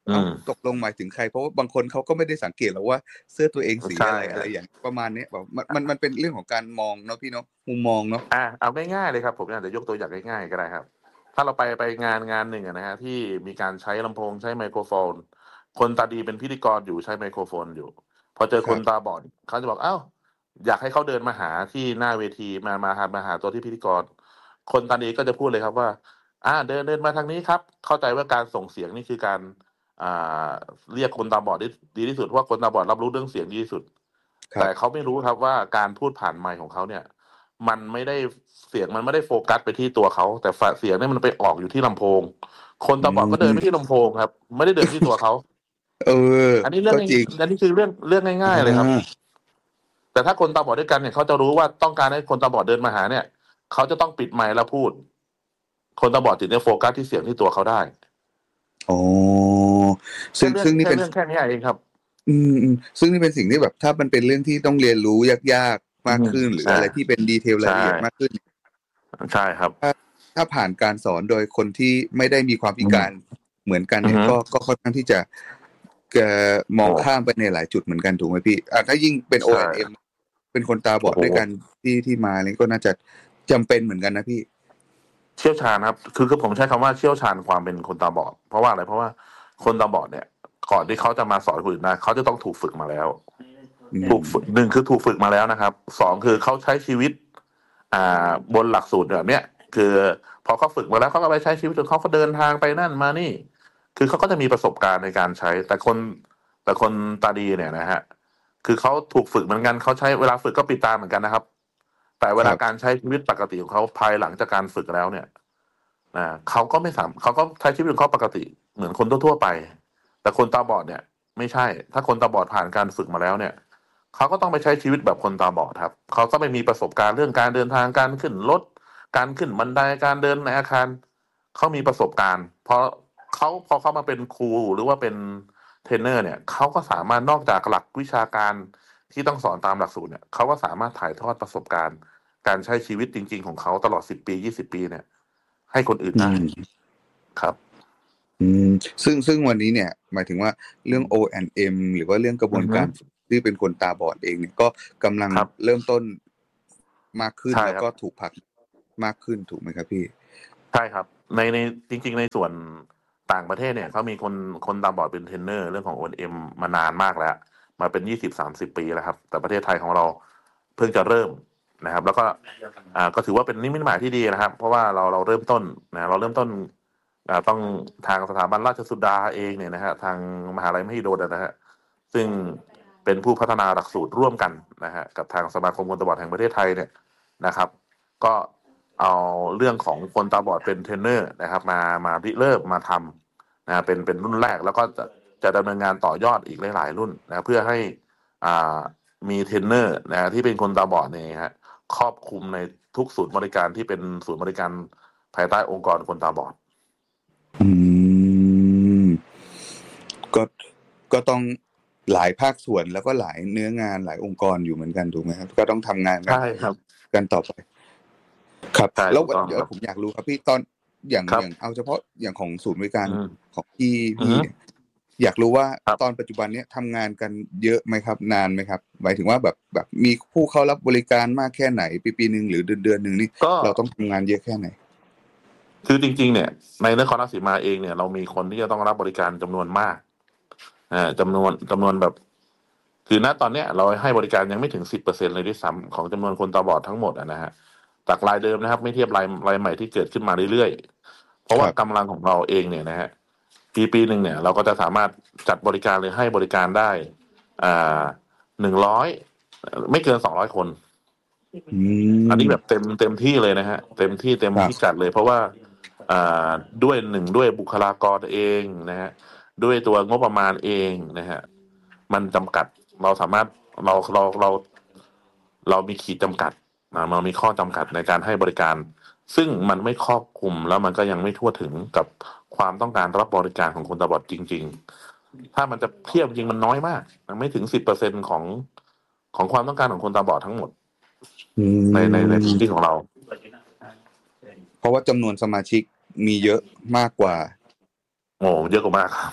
อืเอ้าม ตกลงหมายถึงใคร เพราะว่าบางคนเขาก็ไม่ได้สังเกตหรอกว่าเสื้อตัวเองสีใช่อะไร อะไรอย่างประมาณเนี้ย แบบมันมันมันเป็นเรื่องของการมองเนาะพี่เนาะ มุมมองเนาะอา เอาง่าย ๆ เลยครับ ผมอาจจะยกตัวอย่างง่าย ๆ ก็ได้ครับ ถ้าเราไป ไปงานงานหนึ่งอะนะครับที่มีการใช้ลำโพง ใช้ไมโครโฟน คนตาดีเป็นพิธีกรอยู่ใช้ไมโครโฟนอยู่ พอเจอครคับนตาบอดเขาจะบอก "อ้าว อยากให้เขาเดินมาหาที่หน้าเวที มา มาหา มาหาตัวที่พิธีกร" คนตาดีก็จะพูดเลยครับว่า "อา เดิน เดินมาทางนี้ครับ" เข้าใจว่าการส่งเสียงนี่คือการ อ่า เรียกคนตาบอดได้ดีที่สุด เพราะว่าคนตาบอดรับรู้เรื่องเสียงดีที่สุดครแตั่บเขาไม่รู้ครับว่าการพูดผ่านไมค์ของเขาเนี่ย มันไม่ได้ เสียงมันไม่ได้โฟกัสไปที่ตัวเขา แต่ ฝ เสียงเนี่ยมันไปออกอยู่ที่ลำโพง คนอืตาบอดก็เดินไปมที่ลำโพงครับ ไม่ได้เดินที่ตัวเขาเอออันนี้เรื่กอ็งง่ายจริงอันนี้คือเรื่อง เรื่ององ่าย ๆ เลยครับาแต่ถ้าคนตาบอดด้วยกันเนี่ย เขาจะรู้ว่าต้องการให้คนตาบอดเดินมาหาเนี่ย เขาจะต้องปิดไมค์แล้วพูด คนตาบอดถึงจะโฟกัสที่เสียงที่ตัวเขาได้อ๋อแคซ่ึ่งเรื่อซงึ่งนแี่ค่เป็นเรื่องแค่เนี้ยเองครับอืม ๆ ซึ่งนี่เป็นสิ่งที่แบบ ถ้ามันเป็นเรื่องที่ต้องเรียนรู้ยาก ๆอมืากมขึ้น หรือออะาไรที่เป็น detail ใราชยละเอียด่มากขึ้นใช่ครับถ้า ถ้าผ่านการสอนโดยคนที่ไม่ได้มีความอพิืกมารเหมือนกันอืเอนี่ฮยึก็ ก็ค่อนข้างที่จะ เอ่อ มโออง้ข้ามไปในหลายจุดเหมือนกันถูกไหมพี่? อ่า ถ้ายิ่งเป็นใช่โอ แอนด์ เอ็ม เป็นคนตาบโออ้ดโฮด้วยกันที่ ที่มานี่ก็น่าจะจำเป็นเหมือนกันนะพี่เชี่ยวชาญครับ คือ คือผมใช้คำว่าเชี่ยวชาญความเป็นคนตาบอด เพราะว่าอะไร เพราะว่าคนตาบอดเนี่ย ก่อนที่เขาจะมาสอนคนอื่นได้ เขาจะต้องถูกฝึกมาแล้วอืถูกฝึกมหนึ่ง คือถูกฝึกมาแล้วนะครับ สอง คือเขาใช้ชีวิต อ่า บนหลักสูตรแบบเนี้ย คือพอเขาฝึกมาแล้ว เขาก็ไปใช้ชีวิตของเขา เขาเดินทางไปนั่นมานี่ คือเขาก็จะมีประสบการณ์ในการใช้ แต่คน แต่คนตาดีเนี่ยนะครับ คือเขาถูกฝึกเหมือนกัน เขาใช้เวลาฝึกก็ปิดตาเหมือนกันนะครับ แต่เวลาครับการใช้ชีวิตปกติของเขา ภายหลังจากการฝึกแล้วเนี่ย อ่า เขาก็ไม่สาม เขาก็ใช้ชีวิตของเขาปกติเหมือนคนทั่ว ๆ ไป แต่คนตาบอดเนี่ยไม่ใช่ ถ้าคนตาบอดผ่านการฝึกมาแล้วเนี่ย เขาก็ต้องไปใช้ชีวิตแบบคนตาบอดครับ เขาก็ไม่มีประสบการณ์เรื่องการเดินทาง การขึ้นรถ การขึ้นบันได การเดินในอาคาร เขามีประสบการณ์ เพราะเขา พอเขามาเป็นครู หรือว่าเป็นเทรนเนอร์เนี่ย เขาก็สามารถนอกจากหลักวิชาการที่ต้องสอนตามหลักสูตรเนี่ย เขาก็สามารถถ่ายทอดประสบการณ์ การใช้ชีวิตจริง ๆ ของเขาตลอด สิบ ปี ยี่สิบ ปีเนี่ย ให้คนอื่นอืได้มครับอืม ซึ่ง ซึ่งวันนี้เนี่ย หมายถึงว่าเรื่อองืมโอ แอนด์ เอ็ม หรือว่าเรื่องกระบอือฮวนกาึรที่เป็นคนตาบอดเองเนี่ย ก็กำลังครับเริ่มต้นมากขึ้ในช่ครแล้วกั็บถูกผลักมากขึ้นถูกไหมครับพี่? ใช่ครับ ใน ใน จริง ๆ ในส่วนต่างประเทศเนี่ย เขามีคน คนตาบอดเป็นเทรนเนอร์เรื่องของ โอ แอนด์ เอ็ม มานานมากแล้ว มาเป็น ยี่สิบสามสิบ ปีแล้วครับ แต่ประเทศไทยของเราเพิ่งจะเริ่มนะครับ แล้วก็ อ่า ก็ถือว่าเป็นนิมิตหมายที่ดีนะครับ เพราะว่าเรา เราเริ่มต้นนะ เราเริ่มต้น อ่า ต้องทางสถาบันราชสุดาเองเนี่ยนะครับ ทางมหาลัยมหิดลอะนะครับ ซึ่งเป็นผู้พัฒนาหลักสูตรร่วมกันนะครับ กับทางสมาคมคนตาบอดแห่งประเทศไทยเนี่ยนะครับ ก็เอาเรื่องของคนตาบอดเป็นเทรนเนอร์นะครับ มา มาริเริ่มมาทำนะครับ เป็น เป็นรุ่นแรก แล้วก็จะ จะดำเนินงานต่อยอดอีกหลาย ๆ รุ่นนะครับ เพื่อให้ อ่า มีเทรนเนอร์นะครับที่เป็นคนตาบอดเนี่ยครับ ครอบคลุมในทุกศูนย์บริการที่เป็นศูนย์บริการภายใต้องค์กรคนตาบอดอืม ก็ ก็ต้องหลายภาคส่วน แล้วก็หลายเนื้องาน หลายองค์กรอยู่เหมือนกันถูกไหมครับ? ก็ต้องทำงานใกัชน่ครับกันต่อไป ครับใช่แล้วถูกต้องเดี๋ยครับวผมอยากรู้ครับพี่ ตอน อย่างครัอบย่างเอาเฉพาะอย่างของศูนย์บริการอืมของพี่อพือี่ฮึเนี่ย อยากรู้ว่าครับตอนปัจจุบันเนี้ยทำงานกันเยอะไหมครับ? นานไหมครับ? หมายถึงว่าแบบ แบบมีผู้เข้ารับบริการมากแค่ไหน? ปี ๆ หนึ่งหรือเดือน ๆ หนึ่งนี่ก็เราต้องทำงานเยอะแค่ไหน? คือจริง ๆ เนี่ย ในนครราชสีมาเองเนี่ย เรามีคนที่จะต้องรับบริการจำนวนมาก อ่า จำนวน จำนวนแบบ คือ ณ ตอนเนี้ยเราให้บริการยังไม่ถึง สิบเปอร์เซ็นต์ เลยด้วยซ้ำ ของจำนวนคนตาบอดทั้งหมดอะนะครับ จากรายเดิมนะครับ ไม่เทียบราย รายใหม่ที่เกิดขึ้นมาเรื่อย ๆ เพราะคว่ราับกำลังของเราเองเนี่ยนะครับ ปี ปีหนึ่งเนี่ย เราก็จะสามารถจัดบริการ หรือให้บริการได้ อ่า หนึ่งร้อย เอ่อ ไม่เกิน สองร้อย คนอือันนี้มแบบเต็ม เต็มที่เลยนะครับ เต็มที่ เต็มครับพิกัดเลย เพราะว่า อ่า ด้วย หนึ่ง ด้วยบุคลากรเองนะครับ ด้วยตัวงบประมาณเองนะครับ มันจำกัด เราสามารถ เรา เรา เรา เรามีขีดจำกัด อ่า เรามีข้อจำกัดในการให้บริการ ซึ่งมันไม่ครอบคลุม แล้วมันก็ยังไม่ทั่วถึงกับความต้องการรับบริการของคนตาบอดจริง ๆ ถ้ามันจะเทียบจริง ๆ มันน้อยมาก มันไม่ถึง สิบเปอร์เซ็นต์ ของ ของความต้องการของคนตาบอดทั้งหมดอืใน ใน ในพื้นมที่ของเราเพราะว่าจำนวนสมาชิกมีเยอะมากกว่าโอ้ เยอะกว่ามาก ครับ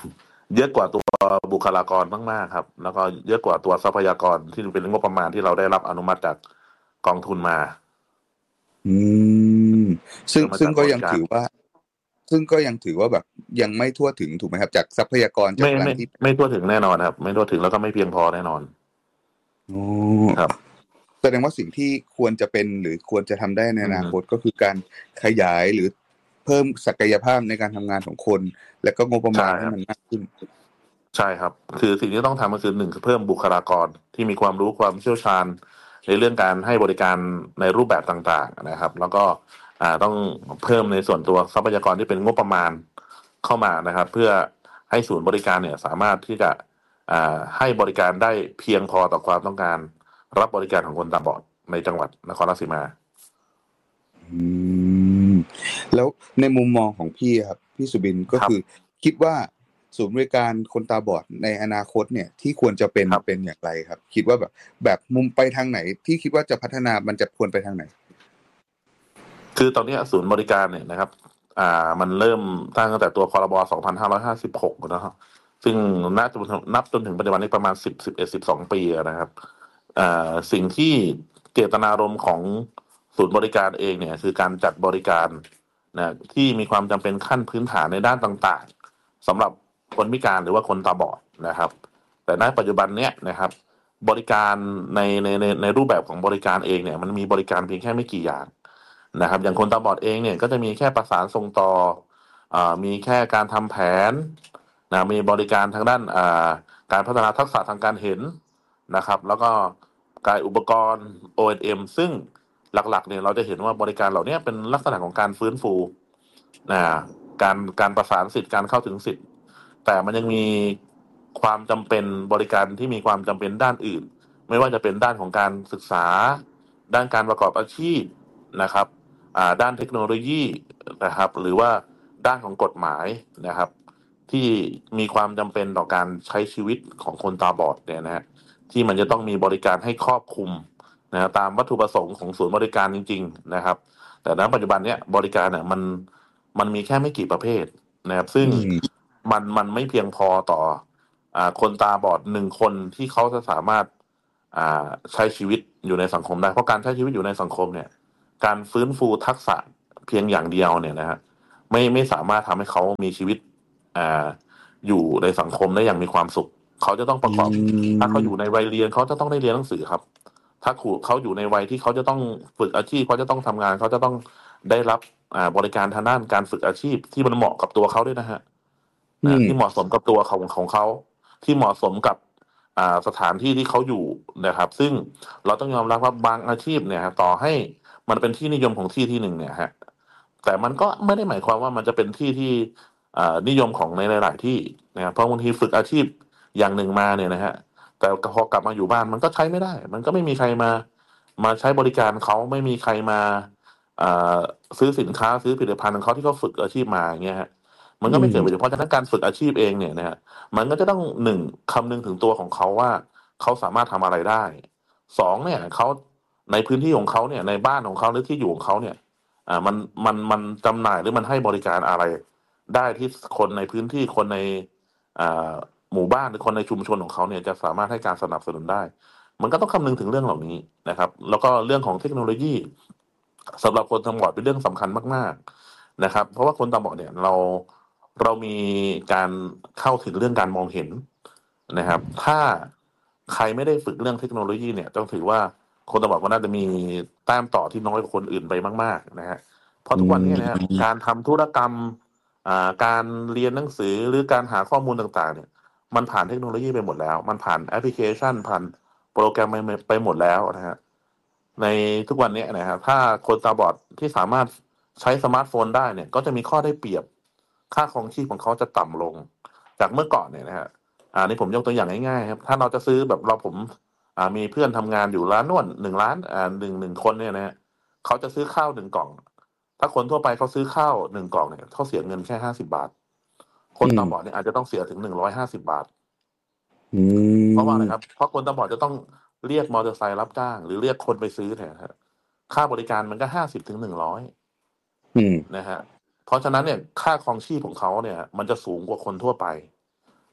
เยอะกว่าตัวบุคลากรมากๆครับแล้วก็เยอะกว่าตัวทรัพยากรที่เป็นงบประมาณที่เราได้รับอนุมัติจากกองทุนมาอืมซึ่งเพื่อมาซึ่งก็จัดบริการยังถือว่า ซึ่งก็ยังถือว่าแบบยังไม่ทั่วถึงถูกไหมครับจากทรัพยากรจากไม่ไม่แหล่งที่ไม่ทั่วถึงแน่นอนครับไม่ทั่วถึงแล้วก็ไม่เพียงพอแน่นอนโอ้ครับแสดงว่าสิ่งที่ควรจะเป็นหรือควรจะทำได้ในอือนาคตมก็คือการขยายหรือเพิ่มศักยภาพในการทำงานของคน และก็งบประใช่มาณให้ครับมันมากขึ้นใช่ครับคือสิ่งที่ต้องทำก็คือหนึ่งคือเพิ่มบุคลากรที่มีความรู้ความเชี่ยวชาญในเรื่องการให้บริการในรูปแบบต่างๆนะครับแล้วก็อ่าต้องเพิ่มในส่วนตัวทรัพยากรที่เป็นงบประมาณเข้ามานะครับเพื่อให้ศูนย์บริการเนี่ยสามารถที่จะอ่าให้บริการได้เพียงพอต่อความต้องการรับบริการของคนตาบอดในจังหวัดนครราชสีมาอืมแล้วในมุมมองของพี่ครับพี่สุบินก็คือครับคิดว่าศูนย์บริการคนตาบอดในอนาคตเนี่ยที่ควรจะเป็นครับเป็นอย่างไรครับคิดว่าแบบแบบมุมไปทางไหนที่คิดว่าจะพัฒนามันจะควรไปทางไหนคือตอนนี้ศูนย์บริการเนี่ยนะครับอ่ามันเริ่มตั้งตั้งแต่ตัวพรบสองพันห้าร้อยห้าสิบหกนะครับซึ่งนับจนนับจนถึงปัจจุบันนี้ประมาณสิบสิบเอ็ดสิบสองปีอะนะครับอ่าสิ่งที่เจตนารมณ์ของศูนย์บริการเองเนี่ยคือการจัดบริการนะที่มีความจำเป็นขั้นพื้นฐานในด้านต่างๆสำหรับคนพิการหรือว่าคนตาบอดนะครับแต่ณปัจจุบันเนี้ยนะครับบริการในในในในรูปแบบของบริการเองเนี่ยมันมีบริการเพียงแค่ไม่กี่อย่าง นะครับอย่างคนตาบอดเองเนี่ยก็จะมีแค่ประสานส่งต่ออ่ามีแค่การทำแผนนะมีบริการทางด้านอ่าการพัฒนาทักษะทางการเห็นนะครับแล้วก็การอุปกรณ์ โอ เอ็น เอ็ม ซึ่งหลักๆเนี่ยเราจะเห็นว่าบริการเหล่านี้เป็นลักษณะของการฟื้นฟูนะการการประสานสิทธิ์การเข้าถึงสิทธิ์แต่มันยังมีความจำเป็นบริการที่มีความจำเป็นด้านอื่นไม่ว่าจะเป็นด้านของการศึกษาด้านการประกอบอาชีพนะครับ อ่าด้านเทคโนโลยีนะครับหรือว่าด้านของกฎหมายนะครับที่มีความจำเป็นต่อการใช้ชีวิตของคนตาบอดเนี่ยนะฮะที่มันจะต้องมีบริการให้ครอบคลุมนะตามวัตถุประสงค์ของศูนย์บริการจริงๆนะครับแต่ณปัจจุบันเนี้ยบริการเนี่ยมันมันมีแค่ไม่กี่ประเภทนะครับซึ่งอืมมันมันไม่เพียงพอต่ออ่าคนตาบอดหนึ่งคนที่เขาจะสามารถอ่าใช้ชีวิตอยู่ในสังคมได้เพราะการใช้ชีวิตอยู่ในสังคมเนี่ย การฟื้นฟูทักษะเพียงอย่างเดียวเนี่ยนะฮะไม่ไม่สามารถทำให้เขามีชีวิตอ่าอยู่ในสังคมได้อย่างมีความสุขเขาจะต้องปอืระกอบถ้าเขาอยู่มในวัยเรียนเขาจะต้องได้เรียนหนังสือครับถ้าขู่เขาอยู่ในวัยที่เขาจะต้องฝึกอาชีพเขาจะต้องทำงานเขาจะต้องได้รับอ่าบริการทางด้านการฝึกอาชีพที่มันเหมาะกับตัวเขาด้วยนะฮะอืมนะที่เหมาะสมกับตัวของของเขาที่เหมาะสมกับอ่าสถานที่ที่เขาอยู่นะครับซึ่งเราต้องยอมรับว่าบางอาชีพเนี่ยฮะต่อให้ มันเป็นที่นิยมของที่ที่หนึ่งเนี่ยฮะแต่มันก็ไม่ได้หมายความว่ามันจะเป็นที่ที่อ่านิยมของในหลายๆที่นะครับเพราะบางทีฝึกอาชีพอย่างหนึ่งมาเนี่ยนะฮะแต่พอกลับมาอยู่บ้านมันก็ใช้ไม่ได้มันก็ไม่มีใครมามาใช้บริการเขาไม่มีใครมาอ่าซื้อสินค้าซื้อผลิตภัณฑ์ของเขาที่เขาฝึกอาชีพมาอย่างเงี้ยฮะมันอืก็ไม่เกิดประโยชน์มเพราะฉะนั้นการฝึกอาชีพเองเนี่ยนะฮะมันก็จะต้องหนึ่งคำนึงถึงตัวของเขาว่าเขาสามารถทำอะไรได้สองเนี่ยเขา ในพื้นที่ของเขาเนี่ยในบ้านของเขาหรือที่อยู่ของเขาเนี่ยอ่ามันมันมันจำหน่ายหรือมันให้บริการอะไรได้ที่คนในพื้นที่คนในอ่าหมู่บ้านหรือคนในชุมชนของเขาเนี่ยจะสามารถให้การสนับสนุนได้มันก็ต้องคำนึงถึงเรื่องเหล่านี้นะครับแล้วก็เรื่องของเทคโนโลยีสำหรับคนตาบอดเป็นเรื่องสำคัญมากๆนะครับเพราะว่าคนตาบอดเนี่ยเราเรามีการเข้าถึงเรื่องการมองเห็นนะครับถ้าใครไม่ได้ฝึกเรื่องเทคโนโลยีเนี่ยต้องถือว่า คนตาบอดก็น่าจะมีแต้มต่อที่น้อยกว่าคนอื่นไปมากๆนะฮะเพราะอืทุกวันนี้นะฮะมการทำธุรกรรมอ่าการเรียนหนังสือหรือการหาข้อมูลต่างๆเนี่ยมันผ่านเทคโนโลยีไปหมดแล้วมันผ่านแอปพลิเคชันผ่านโปรแกรมไปไปหมดแล้วนะฮะในทุกวันนี้นะครับถ้าคนตาบอดที่สามารถใช้สมาร์ทโฟนได้เนี่ยก็จะมีข้อได้เปรียบค่าครองชีพของเขาจะต่ำลงจากเมื่อก่อนเนี่ยนะฮะอ่านี่ผมยกตัวอย่างง่ายๆครับถ้าเราจะซื้อแบบเราผม อ่ามีเพื่อนทำงานอยู่ร้านนวดหนึ่งร้านอ่าหนึ่งหนึ่งคนเนี่ยนะฮะเขาจะซื้อข้าวหนึ่งกล่องถ้าคนทั่วไปเขาซื้อข้าวหนึ่งกล่องเนี่ยเขาเสียเงินแค่ห้าสิบบาทคนอืมตาบอดเนี่ยอาจจะต้องเสียถึงหนึ่งร้อยห้าสิบบาทอืเพราะว่าอะไรครับมเพราะคนตาบอดจะต้องเรียกมอเตอร์ไซค์รับจ้างหรือเรียกคนไปซื้อแทนครับค่าบริการมันก็ห้าสิบถึงหนึ่งร้อยอืมนะฮะเพราะฉะนั้นเนี่ยค่าครองชีพของเขาเนี่ยมันจะสูงกว่าคนทั่วไป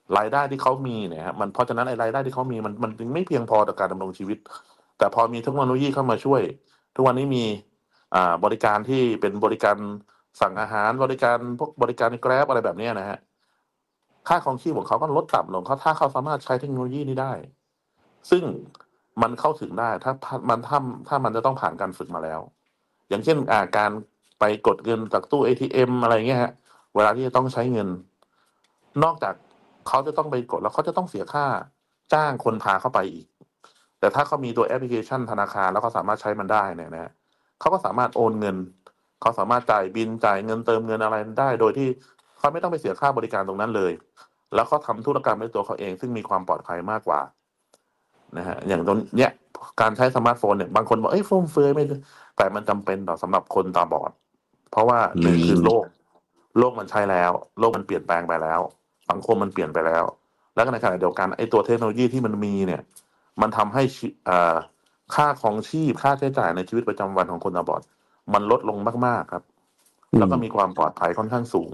รายได้ที่เขามีเนี่ยฮะมันเพราะฉะนั้นไอ้รายได้ที่เขามีมันมันจึงไม่เพียงพอต่อการดำรงชีวิตแต่พอมีเทคโนโลยีเข้ามาช่วยทุกวันนี้มีอ่าบริการที่เป็นบริการสั่งอาหารบริการพวกบริการ Grab อะไรแบบนี้นะฮะค่าครองชีพของเขาก็ลดต่ำลงเขาถ้าเขาสามารถใช้เทคโนโลยีนี้ได้ซึ่งมันเข้าถึงได้ถ้ามันถ้าถ้ามันจะต้องผ่านการฝึกมาแล้วอย่างเช่นอ่าการไปกดเงินจากตู้ เอ ที เอ็ม อะไรเงี้ยฮะเวลาที่จะต้องใช้เงินนอกจากเขาจะต้องไปกดแล้วเขาจะต้องเสียค่าจ้างคนพาเข้าไปอีกแต่ถ้าเขามีตัวแอปพลิเคชันธนาคารแล้วเขาสามารถใช้มันได้เนี่ยนะเขาก็สามารถโอนเงินเขาสามารถจ่ายบิลจ่ายเงินเติมเงินอะไรได้โดยที่เขาไม่ต้องไปเสียค่าบริการตรงนั้นเลยแล้วเขาทำธุรกรรมด้วยตัวเขาเองซึ่งมีความปลอดภัยมากกว่านะฮะอย่างตรงเนี้ยการใช้สมาร์ทโฟนเนี่ยบางคนบอกเอ้ยฟุ่มเฟือยไม่แต่มันจำเป็นต่อสำหรับคนตาบอดเพราะว่าหนึ่งคือโลกโลกมันใช้แล้วโลกมันเปลี่ยนแปลงไปแล้วสังคมมันเปลี่ยนไปแล้วแล้วก็ในขณะเดียวกันไอ้ตัวเทคโนโลยีที่มันมีเนี่ยมันทำให้อ่าค่าครองชีพค่าใช้จ่ายในชีวิตประจำวันของคนตาบอดมันลดลงมากๆครับแล้วก็มีความปลอดภัยค่อนข้างสูง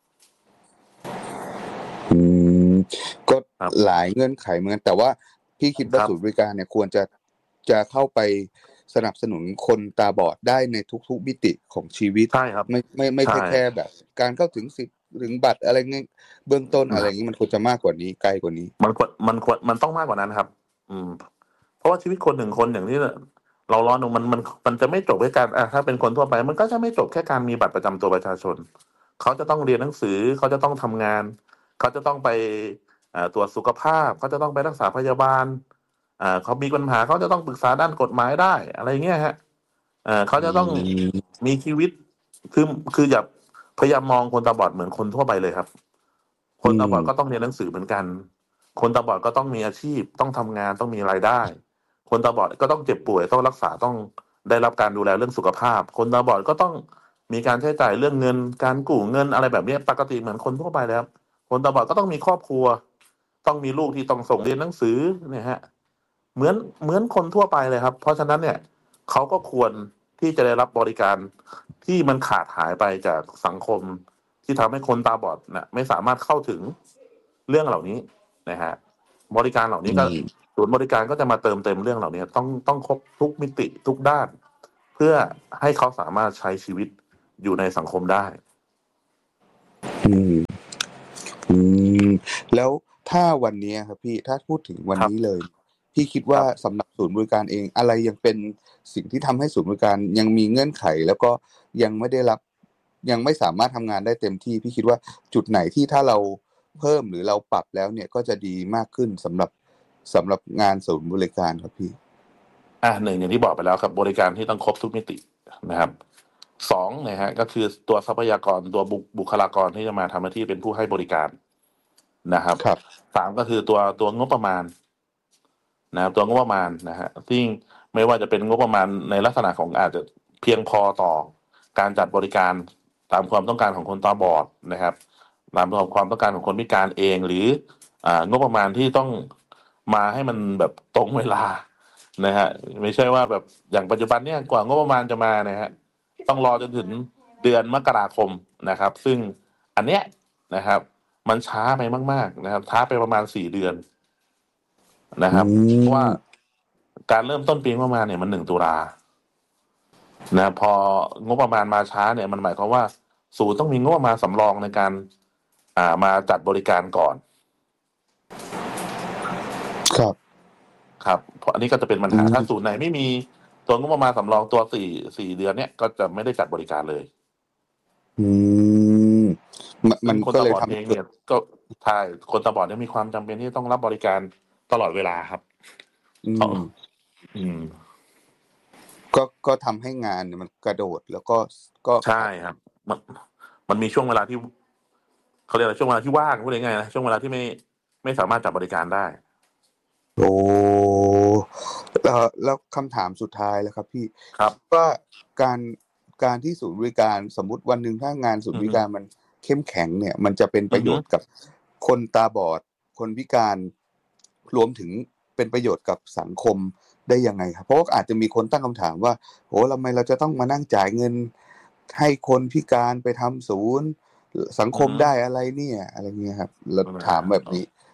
อืมก็หลายเงื่อนไขเหมือนกันแต่ว่าพี่คิดว่าศูนย์บริการเนี่ยควรจะจะเข้าไปสนับสนุนคนตาบอดได้ในทุกๆมิติของชีวิตใช่ครับไม่ไม่ไม่ใช่แค่แบบการเข้าถึงสิทธิ์ถึงบัตรอะไรเงี้ยเบื้องต้นอะไรอย่างนี้มันควรจะมากกว่านี้ไกลกว่านี้มันควรมันควรมันต้องมากกว่านั้นครับอืมเพราะว่าชีวิตคนหนึ่งคนอย่างที่เราล้อดูมันมันมันจะไม่จบแค่การอ่ะถ้าเป็นคนทั่วไปมันก็จะไม่จบแค่การมีบัตรประจำตัวประชาชนเขาจะต้องเรียนหนังสือเขาจะต้องทำงานเขาจะต้องไปอ่าตรวจสุขภาพเขาจะต้องไปรักษาพยาบาลอ่าเขามีปัญหาเขาจะต้องปรึกษาด้านกฎหมายได้อะไรเงี้ยฮะเอ่อเขาจะต้องมีชีวิตคือคืออย่าพยายามมองคนตาบอดเหมือนคนทั่วไปเลยครับคนตาบอดก็ต้องเรียนหนังสือเหมือนกันคนตาบอดก็ต้องมีอาชีพต้องทำงานต้องมีรายได้คนตาบอดก็ต้องเจ็บป่วยต้องรักษาต้องได้รับการดูแลเรื่องสุขภาพคนตาบอดก็ต้องมีการใช้จ่ายเรื่องเงินการกู้เงินอะไรแบบนี้ปกติเหมือนคนทั่วไปแล้วคนตาบอดก็ต้องมีครอบครัวต้องมีลูกที่ต้องส่งเรียนหนังสือเนี่ยฮะเหมือนเหมือนคนทั่วไปเลยครับเพราะฉะนั้นเนี่ยเขาก็ควรที่จะได้รับบริการที่มันขาดหายไปจากสังคมที่ทำให้คนตาบอดนะไม่สามารถเข้าถึงเรื่องเหล่านี้นะฮะบริการเหล่านี้ก็ศูนย์บริการก็จะมาเติมเต็มเรื่องเหล่านี้ต้องต้องครบทุกมิติทุกด้านเพื่อให้เขาสามารถใช้ชีวิตอยู่ในสังคมได้อืมอืมแล้วถ้าวันนี้ครับพี่ถ้าพูดถึงวันนี้เลยพี่คิดว่าสำหรับศูนย์บริการเองอะไรยังเป็นสิ่งที่ทำให้ศูนย์บริการยังมีเงื่อนไขแล้วก็ยังไม่ได้รับยังไม่สามารถทำงานได้เต็มที่พี่คิดว่าจุดไหนที่ถ้าเราเพิ่มหรือเราปรับแล้วเนี่ยก็จะดีมากขึ้นสำหรับสำหรับงานศูนย์บริการครับพี่อ่ะหนึ่งอย่างที่บอกไปแล้วครับบริการที่ต้องครบทุกมิตินะครับสองนะฮะก็คือตัวทรัพยากรตัวบุคลากรที่จะมาทำหน้าที่เป็นผู้ให้บริการนะครับสามก็คือตัวตัวงบประมาณนะตัวงบประมาณนะฮะซึ่งไม่ว่าจะเป็นงบประมาณในลักษณะของอาจจะเพียงพอต่อการจัดบริการตามความต้องการของคนตาบอดนะครับตามความต้องการของคนพิการเองหรืออ่างบประมาณที่ต้องมาให้มันแบบตรงเวลานะฮะไม่ใช่ว่าแบบอย่างปัจจุบันเนี่ยกว่างบประมาณจะมานะฮะต้องรอจนถึงเดือนมกราคมนะครับซึ่งอันเนี้ยนะครับมันช้าไปมากๆนะครับช้าไปประมาณสี่เดือนนะครับเพราะว่าการเริ่มต้นปีงบประมาณเนี่ยมันหนึ่งตุลานะพองบประมาณมาช้าเนี่ยมันหมายความว่าศูนย์ต้องมีงบประมาณสำรองในการอ่ามาจัดบริการก่อนครับครับเพราะอันนี้ก็จะเป็นปัญหาถ้าศูนย์ไหนไม่มีตัวงบประมาณสำรองตัวสี่สี่เดือนเนี่ยก็จะไม่ได้จัดบริการเลยอืมมันคนตาบอดเองเนี่ยก็ใช่คนตาบอดเนี่ยมีความจำเป็นที่ต้องรับบริการตลอดเวลาครับอืมอืมก็ก็ทำให้งานเนี่ยมันกระโดดแล้วก็ก็ใช่ครับมันมันมีช่วงเวลาที่เขาเรียกอะไรช่วงเวลาที่ว่างพูดง่ายๆนะช่วงเวลาที่ไม่ไม่สามารถจัดบริการได้โอ้แล้วแล้วคำถามสุดท้ายแล้วครับพี่ครับว่าการการที่ศูนย์บริการสมมุติวันนึงถ้างานศูนย์บริการมันเข้มแข็งเนี่ยมันจะเป็นประโยชน์กับคนตาบอดคนพิการรวมถึงเป็นประโยชน์กับสังคมได้ยังไงครับเพราะว่าอาจจะมีคนตั้งคำถามว่าโหทำไมเราจะต้องมานั่งจ่ายเงินให้คนพิการไปทำศูนย์สังคมได้อะไรเนี่ยอะไรเงี้ยครับเราถามแบบนี้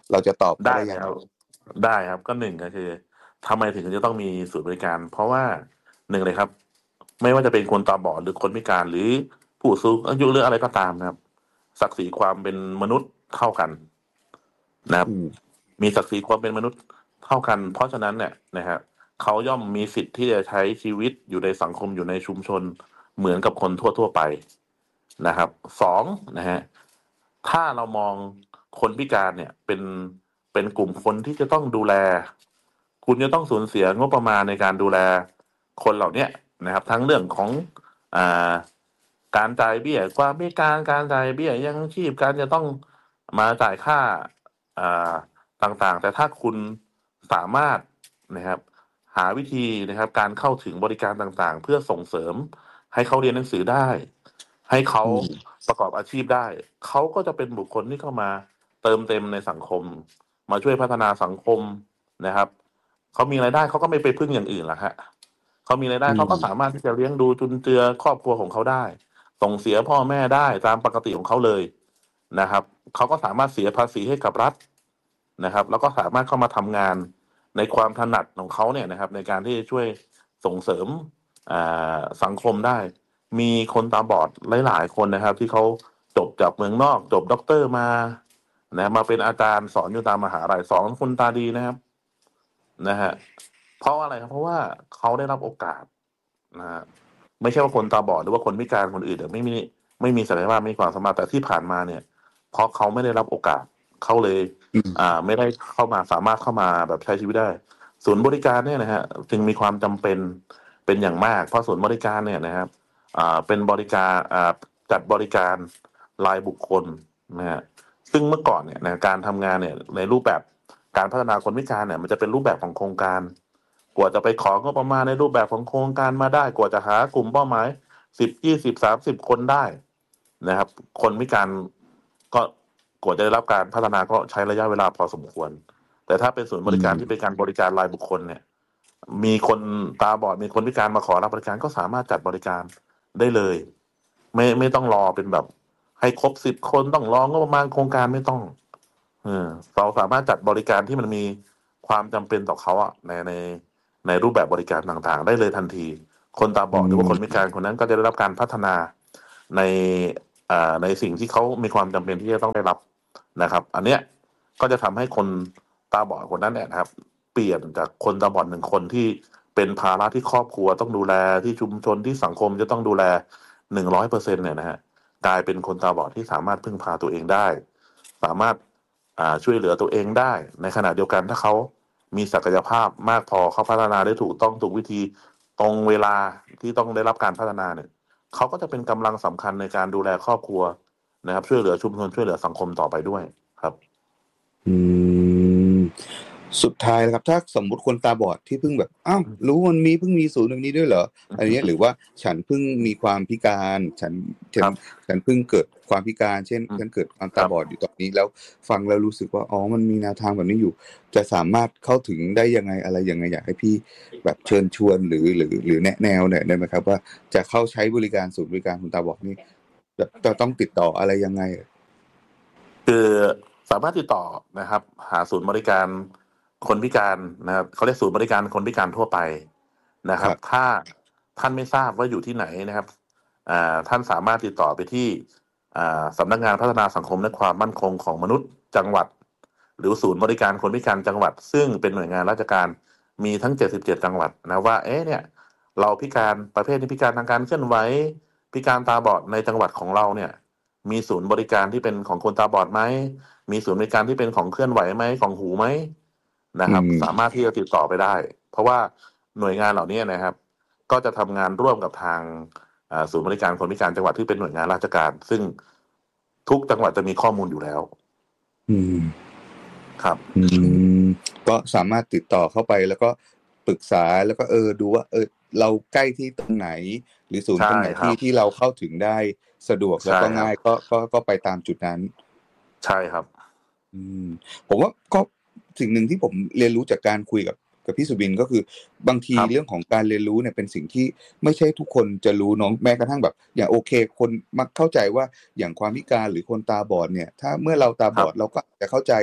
เราจะตอบเขาได้ได้เลยัยงคไงรับ ได้ครับ ก็ หนึ่ง ก็คือทำไมถึงจะต้องมีศูนย์บริการ เพราะว่า หนึ่ง เลยครับ ไม่ว่าจะเป็นคนตาบอด หรือคนพิการ หรือผู้สูงอายุ หรืออะไรก็ตามนะครับ ศักดิ์ศรีความเป็นมนุษย์เท่ากันนะครับอืมมีศักดิ์ศรีความเป็นมนุษย์เท่ากัน เพราะฉะนั้นเนี่ยนะครับ เขาย่อมมีสิทธิ์ที่จะใช้ชีวิตอยู่ในสังคม อยู่ในชุมชนเหมือนกับคนทั่ว ๆ ไปนะครับ สอง นะครับ ถ้าเรามองคนพิการเนี่ยเป็น เป็นกลุ่มคนที่จะต้องดูแล คุณจะต้องสูญเสียงบประมาณในการดูแลคนเหล่าเนี้ยนะครับ ทั้งเรื่องของ อ่า การจ่ายเบี้ยความพิการ การจ่ายเบี้ยยังชีพ การจะต้องมาจ่ายค่า อ่า ต่าง ๆ แต่ถ้าคุณสามารถนะครับ หาวิธีนะครับ การเข้าถึงบริการต่าง ๆ เพื่อส่งเสริมให้เขาเรียนหนังสือได้ ให้เขาอืมประกอบอาชีพได้ เขาก็จะเป็นบุคคลที่เข้ามาเติมเต็มในสังคม มาช่วยพัฒนาสังคมนะครับ เขามีรายได้ เขาก็ไม่ไปพึ่งอย่างอื่นหรอกครับ เขามีรายได้อืเขาก็สมามารถที่จะเลี้ยงดูจุนเจือครอบครัวของเขาได้ ส่งเสียพ่อแม่ได้ตามปกติของเขาเลยนะครับ เขาก็สามารถเสียภาษีให้กับรัฐนะครับ แล้วก็สามารถเข้ามาทำงานในความถนัดของเขาเนี่ยนะครับ ในการที่จะช่วยส่งเสริม อ่า สังคมได้ มีคนตาบอดหลาย ๆ คนนะครับ ที่เขาจบจากเมืองนอก จบด็อกเตอร์มา นะ มาเป็นอาจารย์สอนอยู่ตามมหาลัย สอนคนตาดีนะครับ นะครับ เพราะอะไรครับ เพราะว่าเขาได้รับโอกาสนะครับ ไม่ใช่ว่าคนตาบอด หรือว่าคนพิการคนอื่นเนี่ยไม่มี ไม่มีศักยภาพ ไม่มีความสามารถ แต่ที่ผ่านมาเนี่ย เพราะเขาไม่ได้รับโอกาส เขาเลยอืมอ่า ไม่ได้เข้ามา สามารถเข้ามาแบบใช้ชีวิตได้ ศูนย์บริการเนี่ยนะครับ จึงมีความจำเป็นเป็นอย่างมาก เพราะศูนย์บริการเนี่ยนะครับ อ่า เป็นบริการ อ่า จัดบริการรายบุคคลนะครับ ซึ่งเมื่อก่อนเนี่ยนะ การทำงานเนี่ยในรูปแบบการพัฒนาคนพิการเนี่ย มันจะเป็นรูปแบบของโครงการ กว่าจะไปของบประมาณในรูปแบบของโครงการมาได้ กว่าจะหากลุ่มเป้าหมาย สิบ ยี่สิบ สามสิบ คนได้นะครับ คนพิการก็กว่าจะได้รับการพัฒนาก็ใช้ระยะเวลาพอสมควร แต่ถ้าเป็นศูนย์บริการอืมที่เป็นการบริการรายบุคคลเนี่ย มีคนตาบอด มีคนพิการมาขอรับบริการ ก็สามารถจัดบริการได้เลย ไม่ ไม่ต้องรอเป็นแบบให้ครบ สิบ คน ต้องรองบประมาณโครงการ ไม่ต้อง เออ เราสามารถจัดบริการที่มันมีความจำเป็นต่อเขาอะ ใน ใน ในรูปแบบบริการต่าง ๆ ได้เลยทันที คนตาบอด หรือว่าคนพิการคนนั้นก็จะได้รับการพัฒนาใน อ่า ในสิ่งที่เขามีความจำเป็นที่จะต้องได้รับนะครับ อันเนี้ยก็จะทำให้คนตาบอดคนนั้นเนี่ยนะครับ เปลี่ยนจากคนตาบอด หนึ่ง คนที่เป็นภาระที่ครอบครัวต้องดูแล ที่ชุมชน ที่สังคมจะต้องดูแล หนึ่งร้อยเปอร์เซ็นต์ เนี่ยนะครับ กลายเป็นคนตาบอดที่สามารถพึ่งพาตัวเองได้ สามารถ อ่า ช่วยเหลือตัวเองได้ ในขณะเดียวกันถ้าเขามีศักยภาพมากพอ เขาพัฒนาได้ถูกต้องถูกวิธี ตรงเวลาที่ต้องได้รับการพัฒนาเนี่ย เขาก็จะเป็นกำลังสำคัญในการดูแลครอบครัวนะครับ ช่วยเหลือชุมชน ช่วยเหลือสังคมต่อไปด้วยครับอืม สุดท้ายนะครับ ถ้าสมมุติคนตาบอดที่เพิ่งแบบ อ้าว รู้มันมี เพิ่งมีศูนย์แบบนี้ด้วยเหรอ? อะไรเงี้ย หรือว่าฉันเพิ่งมีความพิการ ฉัน ฉคันรับฉันเพิ่งเกิดความพิการ เช่นอืมฉันเกิดความคตารับบอดอยู่ตอนนี้ แล้วฟังแล้วรู้สึกว่า อ๋อ มันมีแนวทางแบบนี้อยู่ จะสามารถเข้าถึงได้ยังไง อะไรยังไง? อยากให้พี่แบบเชิญชวน หรือ หรือ หรือแนะแนวหน่อยได้ไหมครับว่า จะเข้าใช้บริการศูนย์บริการคนตาบอดนี่ จะ จะต้องติดต่ออะไรยังไง? คือสามารถติดต่อนะครับ หาศูนย์บริการคนพิการนะครับ เขาเรียกศูนย์บริการคนพิการทั่วไปนะคครัรับ บถ้าท่านไม่ทราบว่าอยู่ที่ไหนนะครับ อ่า ท่านสามารถติดต่อไปที่ อ่า สำนักงานพัฒนาสังคมและความมั่นคงของมนุษย์จังหวัด หรือศูนย์บริการคนพิการจังหวัด ซึ่งเป็นหน่วยงานราชการ มีทั้ง เจ็ดสิบเจ็ด จังหวัดนะว่า เอ๊ะ เนี่ย เราพิการประเภทนี้ พิการทางการเคลื่อนไหว พิการตาบอดในจังหวัดของเราเนี่ย มีศูนย์บริการที่เป็นของคนตาบอดไหม? มีศูนย์บริการที่เป็นของเคลื่อนไหวไหม? ของหูไหม? นะอืครับมสามารถที่จะติดต่อไปได้ เพราะว่าหน่วยงานเหล่านี้นะครับ ก็จะทำงานร่วมกับทาง อ่า ศูนย์บริการคนพิการจังหวัดที่เป็นหน่วยงานราชการ ซึ่งทุกจังหวัดจะมีข้อมูลอยู่แล้วอืมครับอืม ก็สามารถติดต่อเข้าไป แล้วก็ปรึกษา แล้วก็ เออ ดูว่า เออ เราใกล้ที่ตรงไหน หรือศูนใชย์่ตรงไหนครที่ับที่เราเข้าถึงได้สะดวกใแลช้ว่ก็งครั่ายบก็ ก็ ก็ไปตามจุดนั้นใช่ครับอืม ผมว่าก็สิ่งหนึ่งที่ผมเรียนรู้จากการคุยกับ กับพี่สุบิน ก็คือบางทีครับเรื่องของการเรียนรู้เนี่ยเป็นสิ่งที่ไม่ใช่ทุกคนจะรู้เนาะ แม้กระทั่งแบบ อย่างโอเค คนมักเข้าใจว่า อย่างความพิการหรือคนตาบอดเนี่ย ถ้าเมื่อเราตาครับบอดเราก็อาจจะเข้าใจ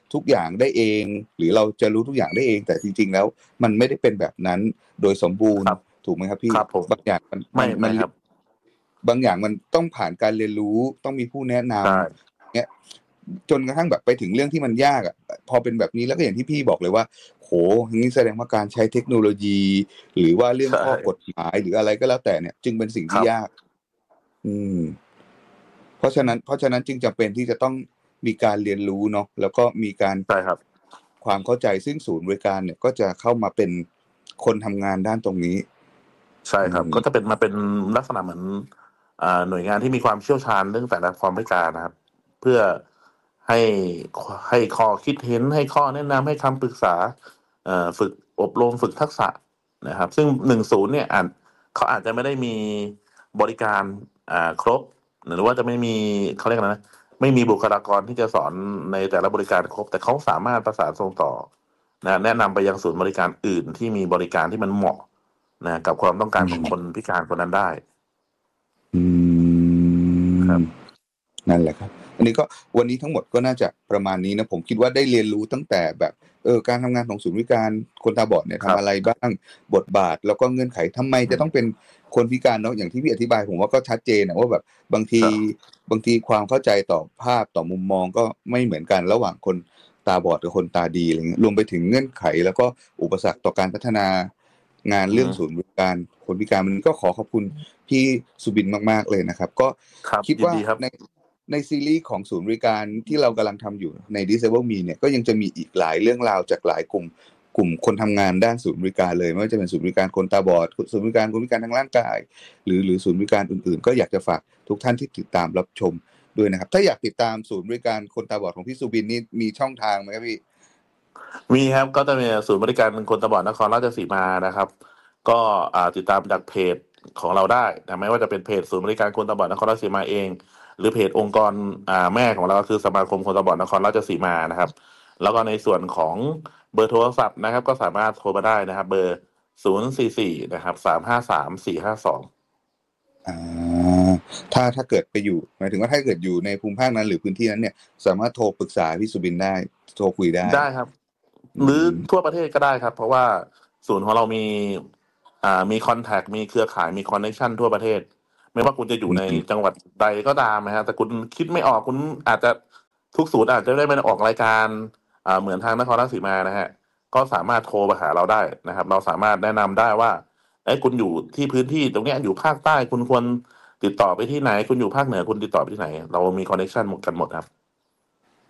ทุกอย่างได้เอง หรือเราจะรู้ทุกอย่างได้เอง แต่จริงๆแล้วมันไม่ได้เป็นแบบนั้นโดยสมบูรณ์ถูกไหมครับพี่บางอย่างมันไม่มันครับบางอย่างมันต้องผ่านการเรียนรู้ต้องมีผู้แนะนำเนี้ยจนกระทั่งแบบไปถึงเรื่องที่มันยากอ่ะพอเป็นแบบนี้แล้วก็อย่างที่พี่บอกเลยว่าโหนี่แสดงว่าการใช้เทคโนโลยี หรือว่าเรื่องข้อกฎหมายหรืออะไรก็แล้วแต่เนี่ยจึงเป็นสิ่งที่ยากอืมเพราะฉะนั้นเพราะฉะนั้นจึงจำเป็นที่จะต้องมีการเรียนรู้เนาะแล้วก็มีการใช่ครับความเข้าใจซึ่งศูนย์บริการเนี่ยก็จะเข้ามาเป็นคนทำงานด้านตรงนี้ใช่ครับก็จะเป็นมาเป็นลักษณะเหมือนอ่าหน่วยงานที่มีความเชี่ยวชาญเรื่องแต่ละความพิการนะครับเพื่อให้ให้ข้อคิดเห็นให้ข้อแนะนำให้คำปรึกษาเอ่อฝึกอบรมฝึกทักษะนะครับซึ่งหนึ่งศูนย์เนี่ยอาจเขาอาจจะไม่ได้มีบริการอ่าครบหรือว่าจะไม่มีเขาเรียกอะไรนะไม่มีบุคลากรที่จะสอนในแต่ละบริการครบแต่เขาสามารถประสานส่งต่อนะแนะนำไปยังศูนย์บริการอื่นที่มีบริการที่มันเหมาะนะกับความต้องการของคนพิการคนนั้นได้อืมครับนั่นแหละครับอันนี้ก็วันนี้ทั้งหมดก็น่าจะประมาณนี้นะผมคิดว่าได้เรียนรู้ตั้งแต่แบบเออการทำงานของศูนย์บริการคนตาบอดเนี่ยทำอะไรบ้างบทบาทแล้วก็เงื่อนไขทำไมจะต้องเป็นคนพิการเนาะอย่างที่พี่อธิบายผมว่าก็ชัดเจนนะว่าแบบบางทีบางทีความเข้าใจต่อภาพต่อมุมมองก็ไม่เหมือนกันระหว่างคนตาบอดกับคนตาดีอะไรเงี้ยรวมไปถึงเงื่อนไขแล้วก็อุปสรรคต่อการพัฒนางานเรื่องศูนย์บริการคนพิการมันก็ขอขอบคุณพี่สุบินมากๆเลยนะครับก็คิดว่าในในซีรีส์ของศูนย์บริการที่เรากำลังทำอยู่ใน Disable Me เนี่ยก็ยังจะมีอีกหลายเรื่องราวจากหลายกลุ่มกลุ่มคนทำงานด้านศูนย์บริการเลยไม่ว่าจะเป็นศูนย์บริการคนตาบอดศูนย์บริการคนพิการทางร่างกายหรือหรือศูนย์บริการอื่นๆก็อยากจะฝากทุกท่านที่ติดตามรับชมด้วยนะครับถ้าอยากติดตามศูนย์บริการคนตาบอดของพี่สุบินนี่มีช่องทางไหมครับพี่มีครับก็จะมีศูนย์บริการคนตาบอดนครราชสีมานะครับก็ติดตามจากเพจของเราได้นะไม่ว่าจะเป็นเพจศูนย์บริการคนตาบอดนครราชสีมาเองหรือเพจองค์กรแม่ของเราคือสมาคมคนตาบอดนครราชสีมานะครับแล้วก็ในส่วนของเบอร์โทรศัพท์นะครับก็สามารถโทรมาได้นะครับเบอร์ศูนย์ สี่ สี่นะครับสามห้าสาม สี่ ห้าสองอ่าถ้าถ้าเกิดไปอยู่หมายถึงว่าถ้าเกิดอยู่ในภูมิภาคนั้นหรือพื้นที่นั้นเนี่ยสามารถโทรปรึกษาพี่สุบินได้โทรคุยได้ได้ครับหรือทั่วประเทศก็ได้ครับเพราะว่าศูนย์ของเรามีอ่ามีคอนแทคมีเครือข่ายมีคอนเนคชั่นทั่วประเทศไม่ว่าคุณจะอยู่ในจังหวัดใดก็ตามนะฮะแต่คุณคิดไม่ออกคุณอาจจะทุกศูนย์อาจจะได้ไม่ออกรายการอ่าเหมือนทางนครราชสีมานะฮะก็สามารถโทรมาหาเราได้นะครับเราสามารถแนะนำได้ว่าไอ้คุณอยู่ที่พื้นที่ตรงนี้อยู่ภาคใต้คุณควรติดต่อไปที่ไหนคุณอยู่ภาคเหนือคุณติดต่อไปที่ไหนเรามีคอนเนคชั่นกันหมดครับ